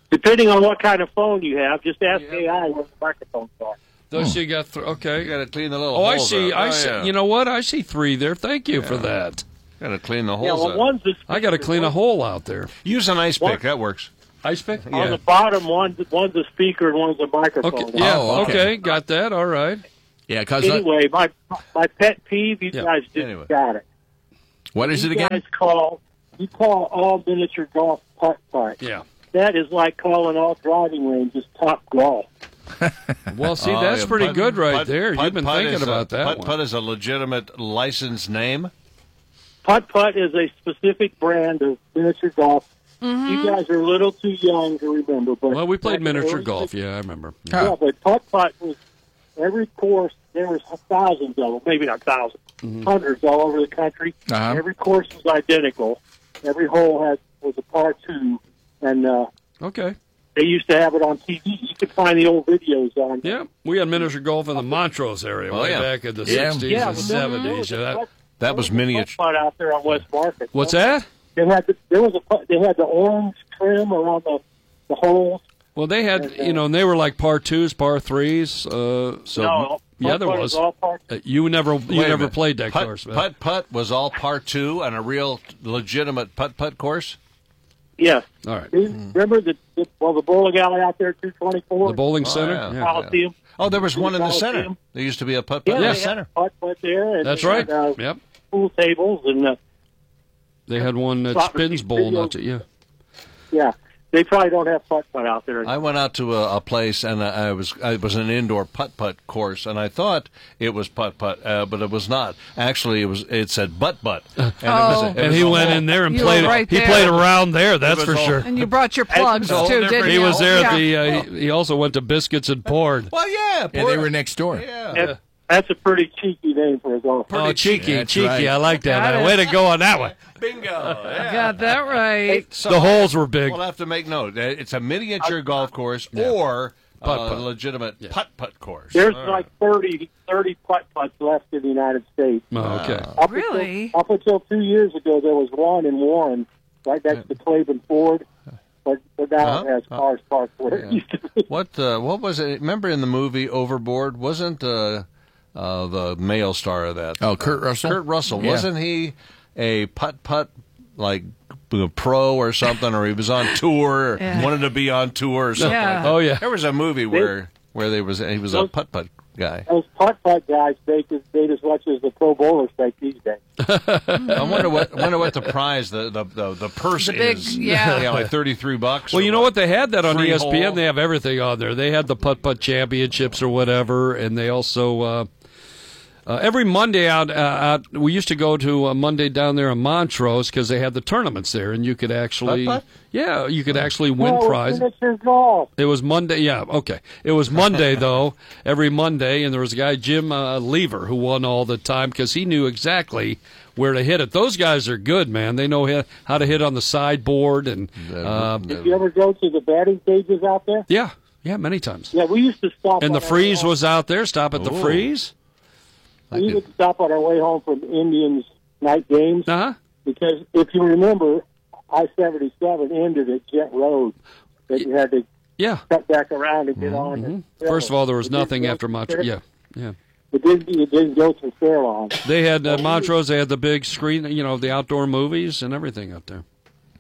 Depending on what kind of phone you have, just ask A I where the microphones are. Those you got th- okay. You got to clean the little. Oh, I holes see. out. I Oh, see. yeah. You know what? I see three there. Thank you for that. Got to clean the holes Yeah, well, out. one's the I got to clean a hole out there. Use an ice pick. That works. Ice pick? On the bottom, one's, one's a speaker and one's a microphone. Okay. Yeah. Oh, okay. okay. Got that. All right. Yeah, because Anyway, my my pet peeve, you Yeah. guys just Anyway. got it. what is you it again? guys call you call all miniature golf putt putt. Yeah. That is like calling all driving ranges top golf. Well, see, Oh, that's yeah, pretty putt- good right putt- there. putt- You've been putt thinking is a- about that Putt one. Putt is a legitimate licensed name. Putt putt is a specific brand of miniature golf. You guys are a little too young to remember, but Well, we played back in the miniature early golf. Yeah, I remember. Yeah, but putt putt was every course. There was thousands of them, maybe not 1000s Mm-hmm. hundreds all over the country. Uh-huh. Every course was identical. Every hole had was a par two, and uh, Okay. they used to have it on T V. You could find the old videos on. Yeah, we had miniature golf in the Montrose area Oh, way yeah. back in the Yeah. sixties Yeah, and but there- there seventies. was a Yeah, that- putt- That was there a miniature. putt putt out there on West Market. What's that? They had the, there was a putt- they had the orange trim around the the holes. Well, they had, you know, and they were like par twos, par threes. Uh, so No, yeah, putt there putt was. is all par- Uh, you never, you Wait a never minute. played that putt, course. man. Putt Putt was all par two and a real legitimate putt putt course. Yes. All right. Remember the, the well the bowling alley out there, two twenty four. The bowling Oh, center. yeah. Yeah. Coliseum. Oh, there was one in the Coliseum. center. There used to be a putt putt Yeah, in they the had center. putt putt there. And That's they right. had, uh, Yep. pool tables and uh, They had one at Slot Spins machine Bowl. video. Not to, yeah. yeah, they probably don't have putt putt out there. I went out to a, a place and I was it was an indoor putt putt course and I thought it was putt putt, uh, but it was not. Actually, it was it said butt butt. And, it was, Oh. it And was he a went whole- in there and You played. were right he there. played around there. That's was for all- sure. And you brought your plugs a whole too, different- didn't He you? was there Yeah. at the. Uh, he, he also went to Biscuits and Poured. Well, yeah, Yeah, they were next door. Yeah. That's, that's a pretty cheeky name for a golf. Oh, cheeky, That's cheeky. right. I like that. Got man. it. Way to go on that one. Bingo. Yeah. Got that right. So The holes were big. We'll have to make note. Uh, It's a miniature golf course or Putt a putt. legitimate putt putt course. There's All right. like thirty, thirty putt putts left in the United States. Oh, okay. Up Really? Until, up until two years ago, there was one in Warren, right next to Claiborne Ford. But, but now Uh-huh. it has cars parked where it Yeah. used to be. What uh, what was it? Remember in the movie Overboard? Wasn't uh, uh, the male star of that? Oh, Kurt Russell? Kurt Russell. Yeah. Wasn't he a putt putt like a pro or something, or he was on tour, or Yeah. wanted to be on tour or something Yeah. like that? Oh, yeah. There was a movie where where they was he was a putt putt guy. Those putt putt guys make as made as much as the pro bowlers make these days. I wonder what wonder what the prize the the the, the purse The big- is. yeah. like thirty three bucks. Well, or you know what? They had that on Free E S P N. hole. They have everything on there. They had the putt putt championships or whatever, and they also uh, uh, every Monday out, uh, out. We used to go to a Monday down there in Montrose because they had the tournaments there, and you could actually, Putt-putt? yeah, you could actually win Oh, prize. miniature golf. It was Monday, yeah, okay. It was Monday though, every Monday, and there was a guy Jim uh, Lever who won all the time because he knew exactly where to hit it. Those guys are good, man. They know hi- how to hit on the sideboard, and uh, Did you ever go to the batting cages out there? yeah, yeah, many times. Yeah, we used to stop. And on the our freeze way was out there. Stop at the Ooh. freeze. home. We would stop on our way home from Indians night games Uh huh. because if you remember, I seventy-seven ended at Jet Road. That you had to Yeah. cut back around and get on. Mhm. and- First of all, there was It didn't nothing go after through Montrose. Fair- Yeah, yeah. It didn't. It didn't go through Fairlawn. They had uh, Montrose. They had the big screen, you know, the outdoor movies and everything up there.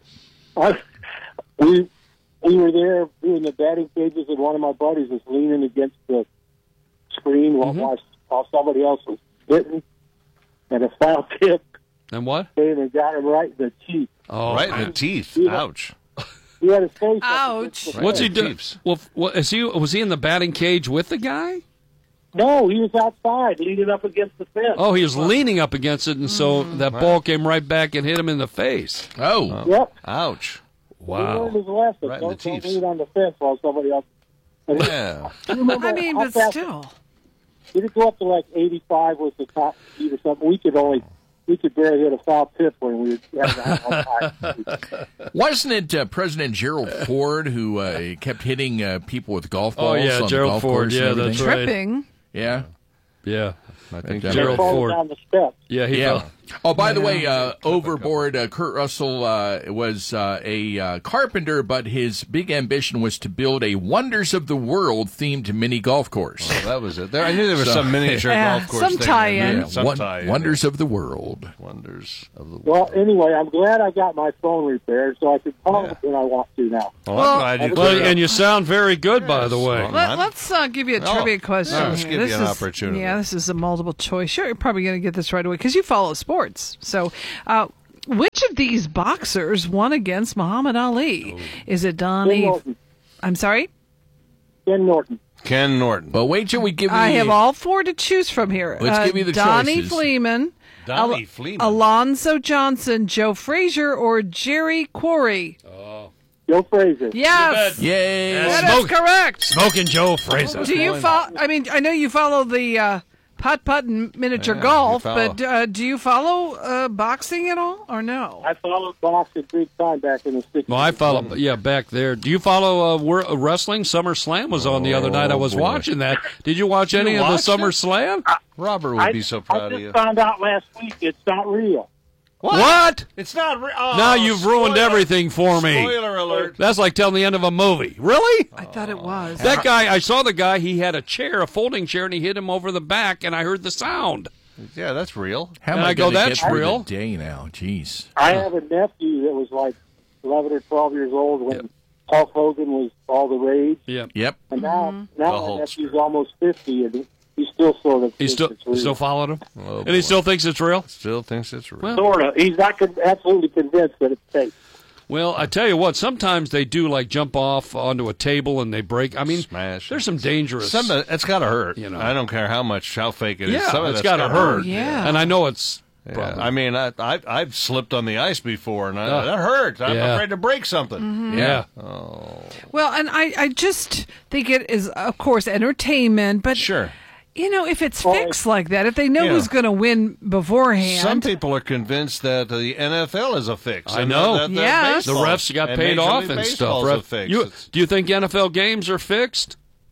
I, we we were there doing the batting cages, and one of my buddies was leaning against the screen while, Mm-hmm. while, while somebody else was hitting, and a foul tip And what? came and got him right in the cheek. Oh, right in the teeth. Yeah. Ouch. He had his face. up Ouch. against the what's he fence. doing? Well, f- what, is he? Was he in the batting cage with the guy? No, he was outside, leaning up against the fence. Oh, he was leaning up against it, and so that ball came right back and hit him in the face. Oh. Yep. Ouch. He learned Wow. his lesson. Right in don't, the don't teeth. lean on the fence while somebody else. And Yeah. you remember I mean, how but fast- still. Did it go up to like eighty-five was the top speed or something? We could only, we could barely hit a foul tip when we had that on high. Wasn't it uh, President Gerald Ford who uh, kept hitting uh, people with golf Oh, balls? yeah, on the Gerald golf Ford, course yeah, and everything? that's right. Tripping. Yeah. Yeah. I think Gerald Gerald Falling Ford. down the steps. Yeah, he Yeah. fell, Oh, by the way, uh, overboard, uh, Kurt Russell uh, was uh, a uh, carpenter, but his big ambition was to build a Wonders of the World themed mini golf course. Oh, that was it. There, I knew there was So- some miniature Yeah, golf course some thing. tie-in. Yeah, some Won- tie-in. Wonders of the World. Wonders of the world. Well, anyway, I'm glad I got my phone repaired, so I can call it when I want to now. Well, Well- I'm glad you Well, cleared and you up. sound very good, by the way. Well, Let, I'm- let's uh, give you a Oh, trivia question. yeah, let's here. give you This an is- opportunity. Yeah, this is a multiple choice. Sure, you're probably going to get this right away because you follow sports. So, uh, which of these boxers won against Muhammad Ali? Is it Ken Donnie? Norton. I'm sorry? Ken Norton. Ken Norton. Well, wait till we give you I the- have all four to choose from here. Let's Uh, give you the Donnie choices. Fleeman, Donnie Al- Fleeman. Alonzo Johnson, Joe Frazier, or Jerry Quarry? Joe Frazier. Yes. Yay! That is correct. Smoking Joe Fraser. Do you follow? I mean, I know you follow the uh, putt putt and miniature Yeah, golf, you follow. but uh, do you follow uh, boxing at all, or no? I followed boxing big time back in the sixties. Well, I follow, yeah, back there. Do you follow uh, wor- uh, wrestling? Summer Slam was on the other night. I was boy. watching that. Did you watch any You of the watched Summer it? Slam? Robert would I, be so I proud of just you. found out last week it's not real. What? It's not real. Oh, Now you've ruined spoiler- everything for me. Spoiler alert. That's like telling the end of a movie. Really? I thought it was. That guy, I saw the guy, he had a chair, a folding chair, and he hit him over the back, and I heard the sound. Yeah, that's real. How And am I I go, going to "That's get through real." the day now? Jeez. I have a nephew that was like eleven or twelve years old when Yep. Hulk Hogan was all the rage, Yeah. Yep. and now The now my Hulkster. nephew's almost fifty, and he, he still sort of He thinks still it's real. still followed him? Oh, and he boy. still thinks it's real? Still thinks it's real. Well- Sort of. He's not con- absolutely convinced that it's fake. Well, I tell you what, sometimes they do like jump off onto a table and they break. I mean, Smash. there's some dangerous. Some of it's got to hurt. You know. I don't care how much, how fake it is. yeah, Some of it's that's got to gotta hurt. Oh, yeah. And I know it's. Yeah. Probably. I mean, I, I, I've slipped on the ice before, and I, Oh. that hurt. I'm Yeah. afraid to break something. Yeah. Well, and I, I just think it is, of course, entertainment, but Sure. you know, if it's fixed like that, if they know Yeah. who's going to win beforehand, Some people are convinced that the N F L is a fix. I and know. That, that Yes. The baseball- refs got and paid Major off League and Baseball's stuff. a Ref- fix. you, It's- do you think N F L games are fixed?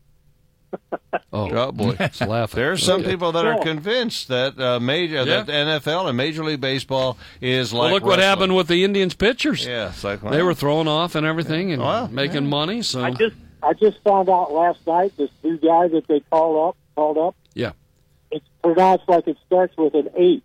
Oh, Oh boy, it's laughing. there are some Okay. people that are Yeah. convinced that uh, major Yeah. that N F L and Major League Baseball is like. Well, look what wrestling. happened with the Indians pitchers. Yeah, it's like well, They were throwing off and everything and Well, making yeah. money. So I just I just found out last night this new guy that they called up called up. yeah. It's pronounced like it starts with an H.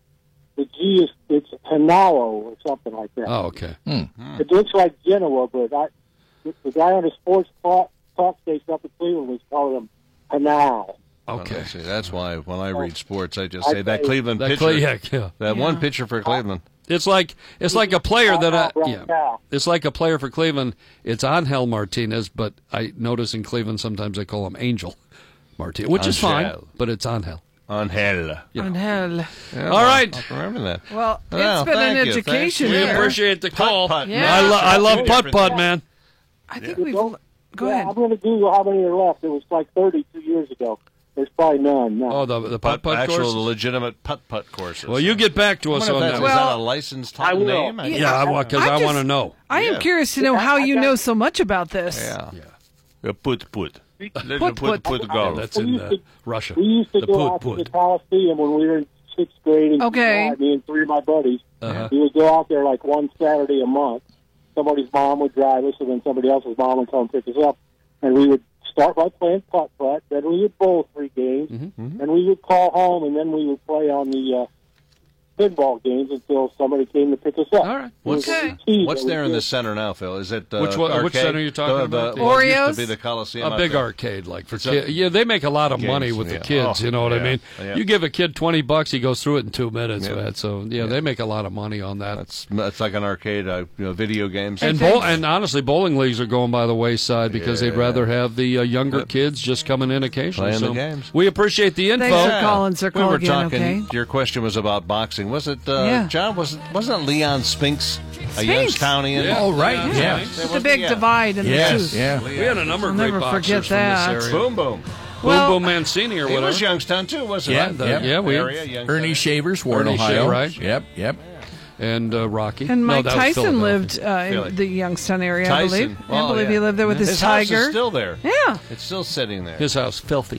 The G is it's Hanalo or something like that. Oh, okay. It looks like Genoa, but I, the guy on the sports talk, talk station up in Cleveland was calling him Hanal. Okay. Oh, see, that's why when I read sports, I just I say that say- Cleveland That pitcher, Cle- yeah, yeah. that one pitcher for Cleveland. It's like it's like a player that I Right yeah. now. It's like a player for Cleveland. It's Angel Martinez, but I notice in Cleveland sometimes they call him Angel Martinez, which is fine, Angel. but it's Angel. Angel. and hell, Yeah, All right. I'll remember that. well, it's Well, been an thank you. education Thanks. We here. appreciate the call. Putt-putt. Yeah. I, lo- I love Yeah. putt putt, man. I think we've. Don't- Go yeah, ahead. I'm going to Google how many are left. It was like thirty-two years ago. There's probably none now. Oh, the the putt putt Actual course. legitimate putt putt courses. Well, you get back to I us wonder on if that. that's, Well, is that a licensed I will. name? I- yeah, because I, I want to just- know. I am Yeah. curious to know Yeah, how I you got- know so much about this. Yeah. Yeah. Put put. Little Put, put put. put Yeah, golf. that's We in used uh, to- Russia. We used to The go put out to the put. Coliseum when we were in sixth grade. And Okay. Me and three of my buddies. Uh-huh. We would go out there like one Saturday a month. Somebody's mom would drive us, and then somebody else's mom would come pick us up. And we would start by playing putt-putt. Then we would bowl three games. Mm-hmm. And we would call home, and then we would play on the uh, pinball games until somebody came to pick us up. All right. It was Okay. a routine What's that we there in the did. center now, Phil? Is it uh, Which one- which arcade? center are you talking the, about? The, what used Oreos? to be the Coliseum. A out big there. arcade, like for So- kids. Yeah, they make a lot of Games, money with the yeah. kids. Oh, You know what I yeah, mean? yeah. You give a kid twenty bucks, he goes through it in two minutes. Yeah. Man. So yeah, they make a lot of money on that. That's that's like an arcade, uh, you know, video games. and bowl, and honestly, bowling leagues are going by the wayside because they'd Yeah. rather have the uh, younger Yep. kids just coming in occasionally. Playing the So games. we appreciate the info. Thanks for calling, sir. we Call were again, talking. okay? Your question was about boxing. Was it, uh, Yeah. John? Was it, wasn't it Leon Spinks, a Spinks. Youngstonian? Yeah. Oh, right. Yeah. Yeah. There The was- big yeah. divide in the Yes. two. Yeah. We had a number of I'll great never boxers forget from that. this area. Boom boom. Well- Oh, Boom Boom Mancini or He whatever. was Youngstown too, wasn't Yeah, he? the- yeah. yeah, we- Area, Youngstown. Ernie Shavers, Warren, Ernie Ohio. Shaver, right? Yep, yep. and uh, Rocky. And No, Mike that was Tyson Philadelphia. lived uh, Philly. in the Youngstown area, I Tyson. believe. I Oh, believe yeah. he lived there with his, His tiger. house is still there. Yeah. It's still sitting there. His house, filthy.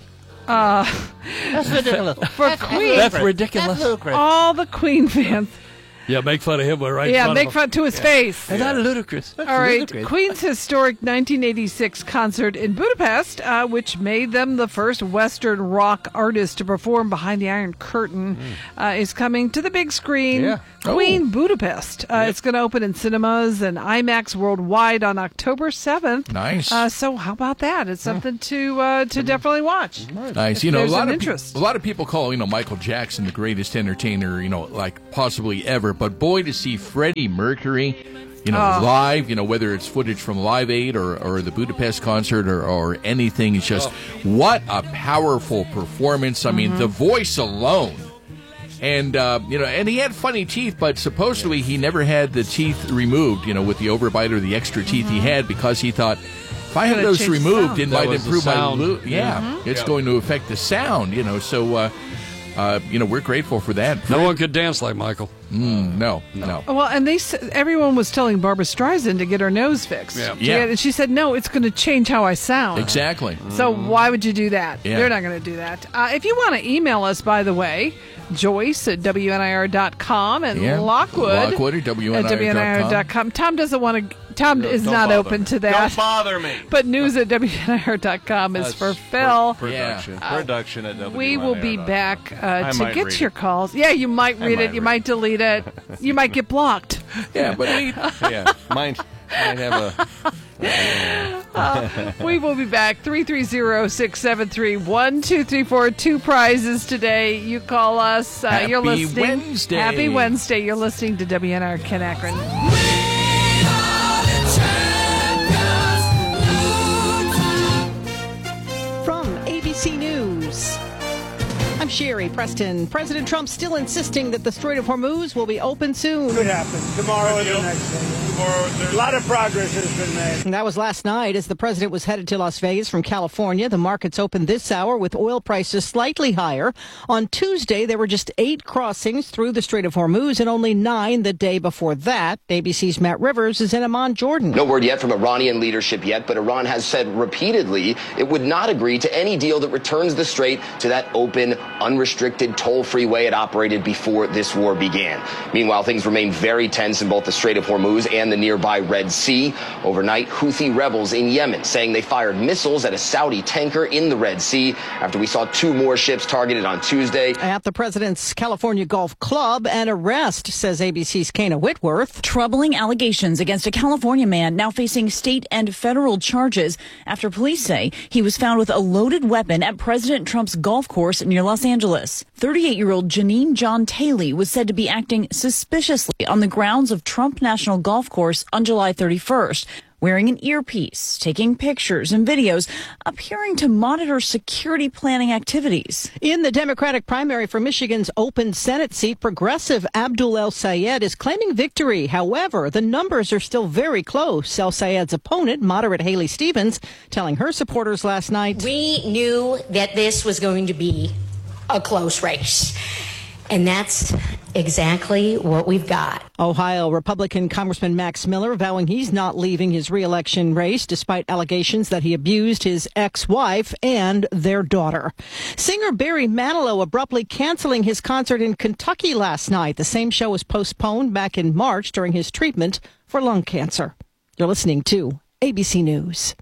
Uh, That's ridiculous. For That's Queen. That's ridiculous. That's ludicrous. All the Queen fans. Yeah, make fun of him right in Yeah, front make of him. fun to his Yeah. face. That's not ludicrous. All right, Queen's historic nineteen eighty-six concert in Budapest, uh, which made them the first Western rock artist to perform behind the Iron Curtain, uh, is coming to the big screen. Yeah. Queen Oh. Budapest. Uh, It's going to open in cinemas and IMAX worldwide on October seventh. Nice. Uh, so how about that? It's something to uh, to definitely watch. Nice. If You know, a there's lot an of pe- interest. a lot of people call you know Michael Jackson the greatest entertainer, you know, like possibly ever. But boy, to see Freddie Mercury, you know, Oh. live, you know, whether it's footage from Live Aid or, or the Budapest concert or, or anything, it's just what a powerful performance. I mean, the voice alone. And, uh, you know, and he had funny teeth, but supposedly he never had the teeth removed, you know, with the overbite or the extra teeth he had because he thought, if I have Gonna those change the removed, sound. it That might was the improve my sound. lo- Yeah, Mm-hmm. it's Yeah. going to affect the sound, you know, so, uh, uh, you know, we're grateful for that. No one could dance like Michael. Mm, no, no. Well, and they s- everyone was telling Barbara Streisand to get her nose fixed. Yeah. To Yeah. get- and she said, no, it's going to change how I sound. Exactly. So why would you do that? Yeah. They're not going to do that. Uh, if you want to email us, by the way, Joyce at W N I R dot com and Yeah. Lockwood, Lockwood at W N I R dot com. W N I R dot com. Tom doesn't want to. Tom is Don't not bother open me. to that. Don't bother me. But news at W N I R dot com is That's for pr- Phil. Production. Yeah. Production at W N I R. We will be back uh, to might get read your it. calls. Yeah, you might I read might it. You read might delete it. You might get blocked. Yeah, but we, Yeah, might, might have a... Uh, we will be back. three three zero, six seven three, one two three four. Two prizes today. You call us. Uh, Happy you're listening. Wednesday. Happy Wednesday. You're listening to W N R Ken Akron. From A B C News, I'm Sherry Preston. President Trump still insisting that the Strait of Hormuz will be open soon. Could happen tomorrow or the next day. A lot of progress has been made. And that was last night as the president was headed to Las Vegas from California. The markets opened this hour with oil prices slightly higher. On Tuesday, there were just eight crossings through the Strait of Hormuz and only nine the day before that. A B C's Matt Rivers is in Amman, Jordan. No word yet from Iranian leadership yet, but Iran has said repeatedly it would not agree to any deal that returns the strait to that open, unrestricted, toll-free way it operated before this war began. Meanwhile, things remain very tense in both the Strait of Hormuz and the nearby Red Sea. Overnight, Houthi rebels in Yemen saying they fired missiles at a Saudi tanker in the Red Sea after we saw two more ships targeted on Tuesday. At the president's California Golf Club, an arrest, says A B C's Kana Whitworth. Troubling allegations against a California man now facing state and federal charges after police say he was found with a loaded weapon at President Trump's golf course near Los Angeles. thirty-eight-year-old Janine John Taylor was said to be acting suspiciously on the grounds of Trump National Golf Course on July thirty-first. Wearing an earpiece, taking pictures and videos, appearing to monitor security planning activities. In the Democratic primary for Michigan's open Senate seat, progressive Abdul El Sayed is claiming victory. However, the numbers are still very close. El Sayed's opponent, moderate Haley Stevens, telling her supporters last night, We knew that this was going to be a close race. And that's exactly what we've got. Ohio Republican Congressman Max Miller vowing he's not leaving his reelection race despite allegations that he abused his ex-wife and their daughter. Singer Barry Manilow abruptly canceling his concert in Kentucky last night. The same show was postponed back in March during his treatment for lung cancer. You're listening to A B C News.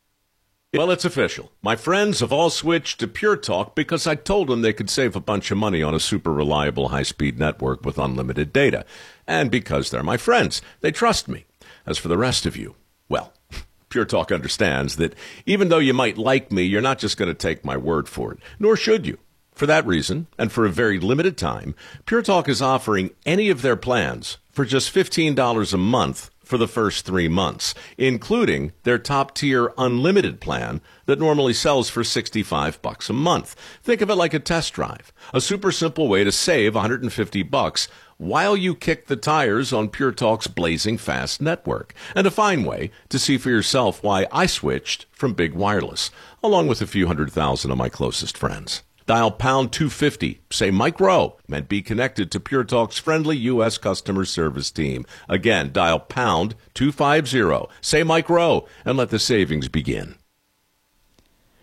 Well, it's official. My friends have all switched to Pure Talk because I told them they could save a bunch of money on a super reliable high-speed network with unlimited data. And because they're my friends, they trust me. As for the rest of you, well, Pure Talk understands that even though you might like me, you're not just going to take my word for it, nor should you. For that reason, and for a very limited time, Pure Talk is offering any of their plans for just fifteen dollars a month for the first three months, including their top-tier unlimited plan that normally sells for sixty-five bucks a month. Think of it like a test drive, a super simple way to save one hundred fifty bucks while you kick the tires on Pure Talk's blazing fast network, and a fine way to see for yourself why I switched from big wireless, along with a few hundred thousand of my closest friends. Dial pound two fifty, say Mike Rowe, and be connected to Pure Talk's friendly U S customer service team. Again, dial pound two fifty, say Mike Rowe, and let the savings begin.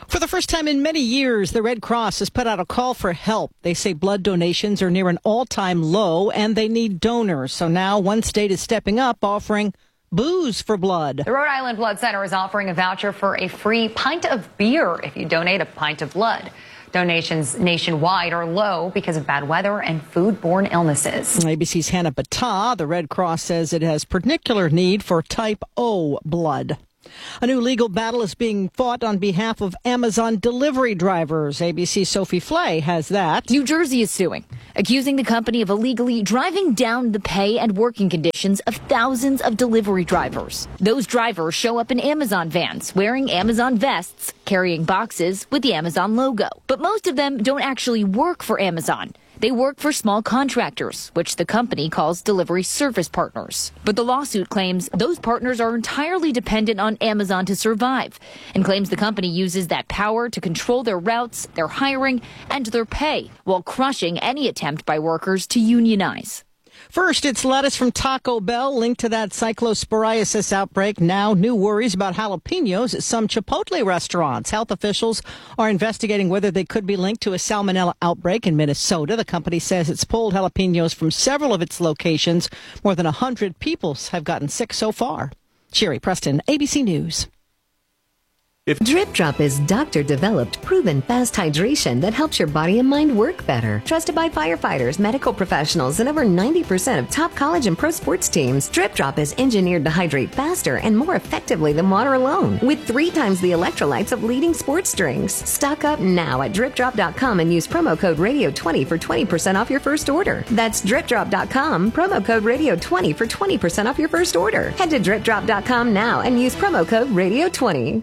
For the first time in many years, the Red Cross has put out a call for help. They say blood donations are near an all-time low and they need donors. So now one state is stepping up, offering booze for blood. The Rhode Island Blood Center is offering a voucher for a free pint of beer if you donate a pint of blood. Donations nationwide are low because of bad weather and foodborne illnesses. A B C's Hannah Battah, the Red Cross says it has particular need for type O blood. A new legal battle is being fought on behalf of Amazon delivery drivers. A B C's Sophie Flay has that. New Jersey is suing, accusing the company of illegally driving down the pay and working conditions of thousands of delivery drivers. Those drivers show up in Amazon vans, wearing Amazon vests, carrying boxes with the Amazon logo. But most of them don't actually work for Amazon. They work for small contractors, which the company calls delivery service partners. But the lawsuit claims those partners are entirely dependent on Amazon to survive, and claims the company uses that power to control their routes, their hiring, and their pay, while crushing any attempt by workers to unionize. First, it's lettuce from Taco Bell linked to that cyclosporiasis outbreak. Now, new worries about jalapenos at some Chipotle restaurants. Health officials are investigating whether they could be linked to a salmonella outbreak in Minnesota. The company says it's pulled jalapenos from several of its locations. More than one hundred people have gotten sick so far. Sherry Preston, A B C News. Drip Drop is doctor-developed, proven fast hydration that helps your body and mind work better. Trusted by firefighters, medical professionals, and over ninety percent of top college and pro sports teams, Drip Drop is engineered to hydrate faster and more effectively than water alone, with three times the electrolytes of leading sports drinks. Stock up now at drip drop dot com and use promo code radio twenty for twenty percent off your first order. That's drip drop dot com, promo code radio twenty for twenty percent off your first order. Head to drip drop dot com now and use promo code radio twenty.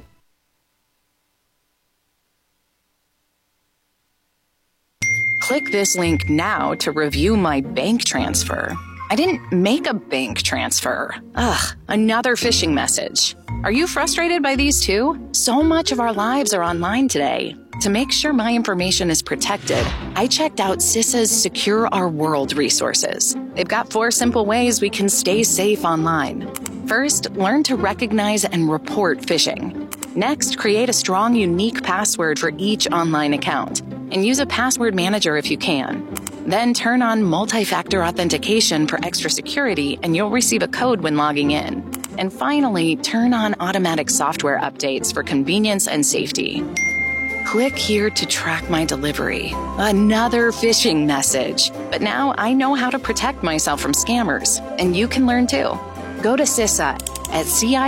Click this link now to review my bank transfer. I didn't make a bank transfer. Ugh, another phishing message. Are you frustrated by these too? So much of our lives are online today. To make sure my information is protected, I checked out CISA's Secure Our World resources. They've got four simple ways we can stay safe online. First, learn to recognize and report phishing. Next, create a strong, unique password for each online account, and use a password manager if you can. Then turn on multi-factor authentication for extra security, and you'll receive a code when logging in. And finally, turn on automatic software updates for convenience and safety. Click here to track my delivery. Another phishing message. But now I know how to protect myself from scammers, and you can learn too. Go to CISA at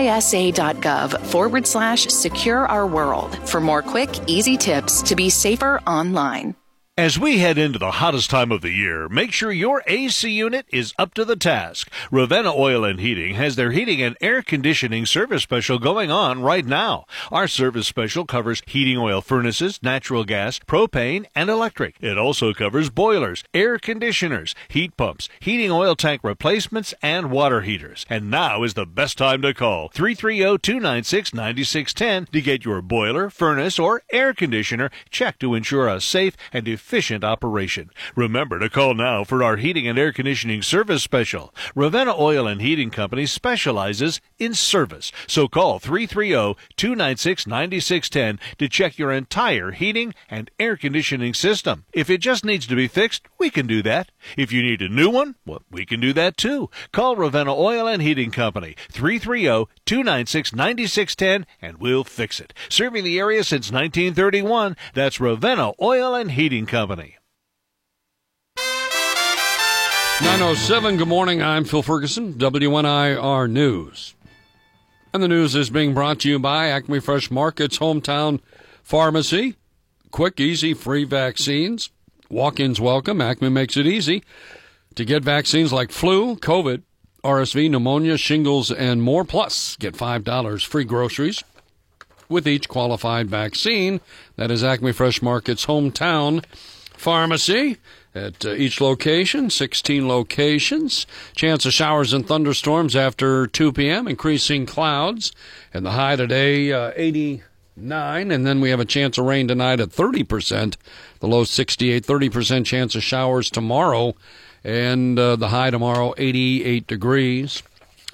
cisa.gov forward slash secure our world for more quick, easy tips to be safer online. As we head into the hottest time of the year, make sure your A C unit is up to the task. Ravenna Oil and Heating has their heating and air conditioning service special going on right now. Our service special covers heating oil furnaces, natural gas, propane, and electric. It also covers boilers, air conditioners, heat pumps, heating oil tank replacements, and water heaters. And now is the best time to call three three zero, two nine six, nine six one zero to get your boiler, furnace, or air conditioner checked to ensure a safe and efficient efficient operation. Remember to call now for our heating and air conditioning service special. Ravenna Oil and Heating Company specializes in service. So call three three zero, two nine six, nine six one zero to check your entire heating and air conditioning system. If it just needs to be fixed, we can do that. If you need a new one, well, we can do that too. Call Ravenna Oil and Heating Company, three three zero, two nine six, nine six one zero, and we'll fix it. Serving the area since nineteen thirty-one, that's Ravenna Oil and Heating Company. nine oh seven, good morning. I'm Phil Ferguson, W N I R News. And the news is being brought to you by Acme Fresh Market's Hometown Pharmacy. Quick, easy, free vaccines. Walk-ins welcome. Acme makes it easy to get vaccines like flu, COVID, R S V, pneumonia, shingles, and more. Plus, get five dollars free groceries with each qualified vaccine. That is Acme Fresh Market's Hometown Pharmacy. At uh, each location, sixteen locations. Chance of showers and thunderstorms after two p.m., increasing clouds. And the high today, uh, eighty-nine. And then we have a chance of rain tonight at thirty percent. The low sixty-eight, thirty percent chance of showers tomorrow. And uh, the high tomorrow, eighty-eight degrees.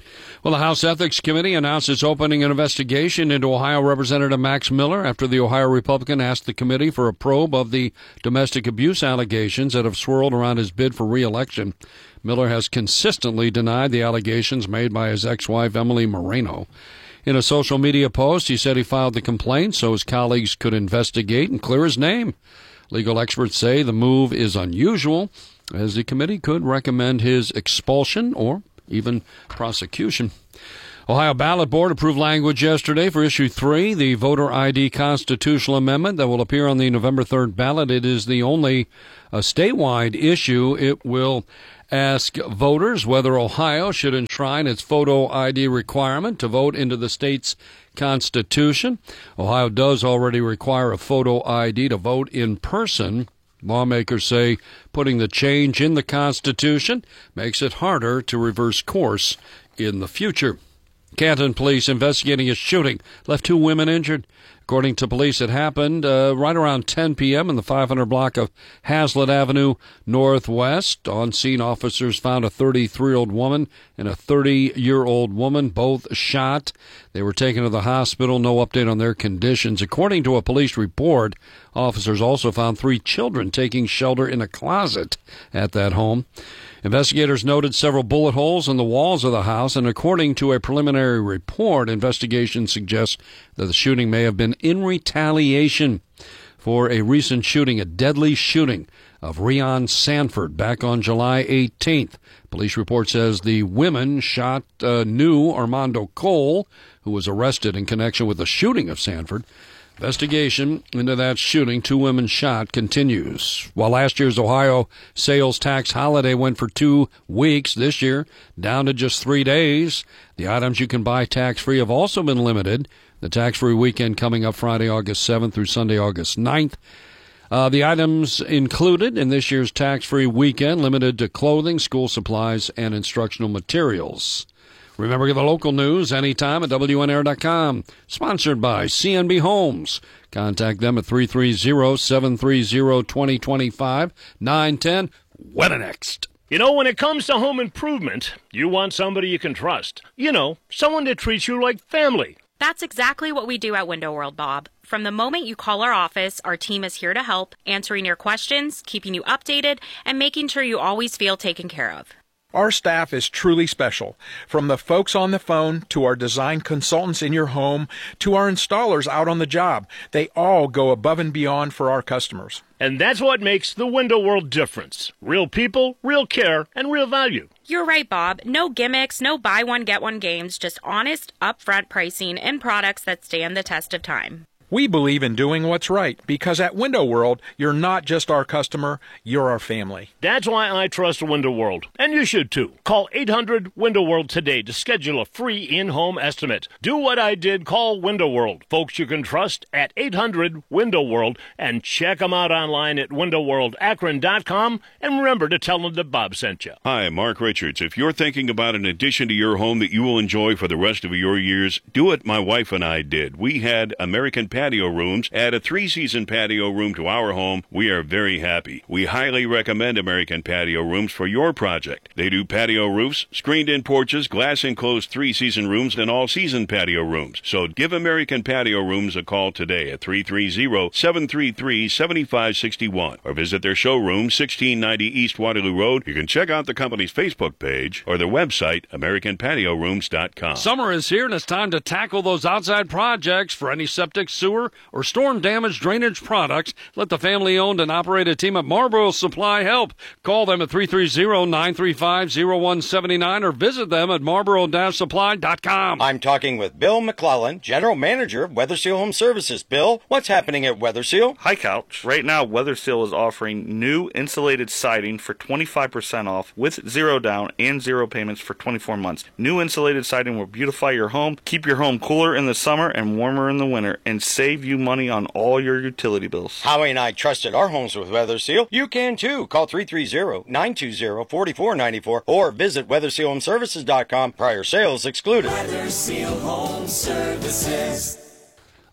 Well, the House Ethics Committee announced it's opening an investigation into Ohio Representative Max Miller after the Ohio Republican asked the committee for a probe of the domestic abuse allegations that have swirled around his bid for re-election. Miller has consistently denied the allegations made by his ex-wife, Emily Moreno. In a social media post, he said he filed the complaint so his colleagues could investigate and clear his name. Legal experts say the move is unusual, as the committee could recommend his expulsion or even prosecution. Ohio Ballot Board approved language yesterday for Issue three, the voter I D constitutional amendment that will appear on the November third ballot. It is the only uh, statewide issue. It will ask voters whether Ohio should enshrine its photo I D requirement to vote into the state's constitution. Ohio does already require a photo I D to vote in person. Lawmakers say putting the change in the Constitution makes it harder to reverse course in the future. Canton police investigating a shooting left two women injured. According to police, it happened uh, right around ten p.m. in the five hundred block of Hazlitt Avenue Northwest. On scene, officers found a thirty-three-year-old woman and a thirty-year-old woman, both shot. They were taken to the hospital. No update on their conditions. According to a police report, officers also found three children taking shelter in a closet at that home. Investigators noted several bullet holes in the walls of the house, and according to a preliminary report, investigation suggests that the shooting may have been in retaliation for a recent shooting, a deadly shooting of Rion Sanford back on July eighteenth. Police report says the women shot uh, knew Armando Cole, who was arrested in connection with the shooting of Sanford. Investigation into that shooting, two women shot, continues. While last year's Ohio sales tax holiday went for two weeks, this year down to just three days. The items you can buy tax-free have also been limited. The tax-free weekend coming up Friday, August seventh through Sunday, August ninth. Uh, the items included in this year's tax-free weekend limited to clothing, school supplies, and instructional materials. Remember the local news anytime at W N R dot com. Sponsored by C N B Homes. Contact them at three three zero, seven three zero, two zero two five, nine one zero. Weather next. You know, when it comes to home improvement, you want somebody you can trust. You know, someone that treats you like family. That's exactly what we do at Window World, Bob. From the moment you call our office, our team is here to help, answering your questions, keeping you updated, and making sure you always feel taken care of. Our staff is truly special. From the folks on the phone to our design consultants in your home to our installers out on the job, they all go above and beyond for our customers. And that's what makes the Window World difference. Real people, real care, and real value. You're right, Bob. No gimmicks, no buy one, get one games, just honest, upfront pricing and products that stand the test of time. We believe in doing what's right because at Window World, you're not just our customer, you're our family. That's why I trust Window World, and you should too. Call eight hundred Window World today to schedule a free in-home estimate. Do what I did, call Window World. Folks you can trust at eight hundred Window World, and check them out online at window world akron dot com, and remember to tell them that Bob sent you. Hi, Mark Richards. If you're thinking about an addition to your home that you will enjoy for the rest of your years, do what my wife and I did. We had American Patio Rooms. Add a three-season patio room to our home. We are very happy. We highly recommend American Patio Rooms for your project. They do patio roofs, screened-in porches, glass-enclosed three-season rooms, and all-season patio rooms. So give American Patio Rooms a call today at three three zero, seven three three, seven five six one or visit their showroom, sixteen ninety East Waterloo Road. You can check out the company's Facebook page or their website, american patio rooms dot com. Summer is here, and it's time to tackle those outside projects. For any septic, sewer, or storm damage drainage products, let the family-owned and operated team at Marlboro Supply help. Call them at three three zero, nine three five, zero one seven nine or visit them at marlboro dash supply dot com. I'm talking with Bill McClellan, General Manager of Weatherseal Home Services. Bill, what's happening at Weatherseal? Hi, Couch. Right now, Weatherseal is offering new insulated siding for twenty-five percent off with zero down and zero payments for twenty-four months. New insulated siding will beautify your home, keep your home cooler in the summer and warmer in the winter, and save you money on all your utility bills. Howie and I trusted our homes with Weatherseal. You can too. Call three three zero, nine two zero, four four nine four or visit weatherseal home services dot com. Prior sales excluded. Weatherseal Home Services.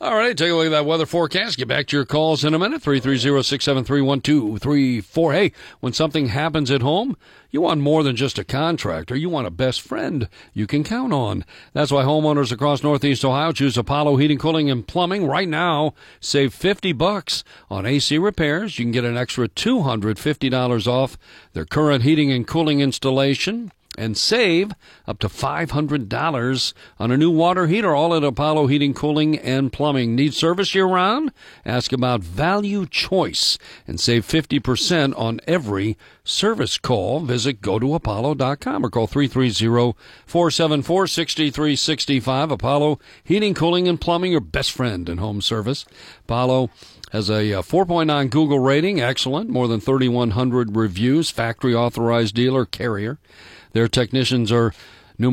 All right, take a look at that weather forecast. Get back to your calls in a minute. three three zero, six seven three, one two three four. Hey, when something happens at home, you want more than just a contractor. You want a best friend you can count on. That's why homeowners across Northeast Ohio choose Apollo Heating, Cooling, and Plumbing. Right now, save fifty bucks on A C repairs. You can get an extra two hundred fifty dollars off their current heating and cooling installation, and save up to five hundred dollars on a new water heater, all at Apollo Heating, Cooling, and Plumbing. Need service year-round? Ask about Value Choice and save fifty percent on every service call. Visit go to apollo dot com or call three three zero, four seven four, six three six five. Apollo Heating, Cooling, and Plumbing, your best friend in home service. Apollo has a four point nine Google rating, excellent, more than thirty-one hundred reviews, factory authorized dealer, Carrier. Their technicians are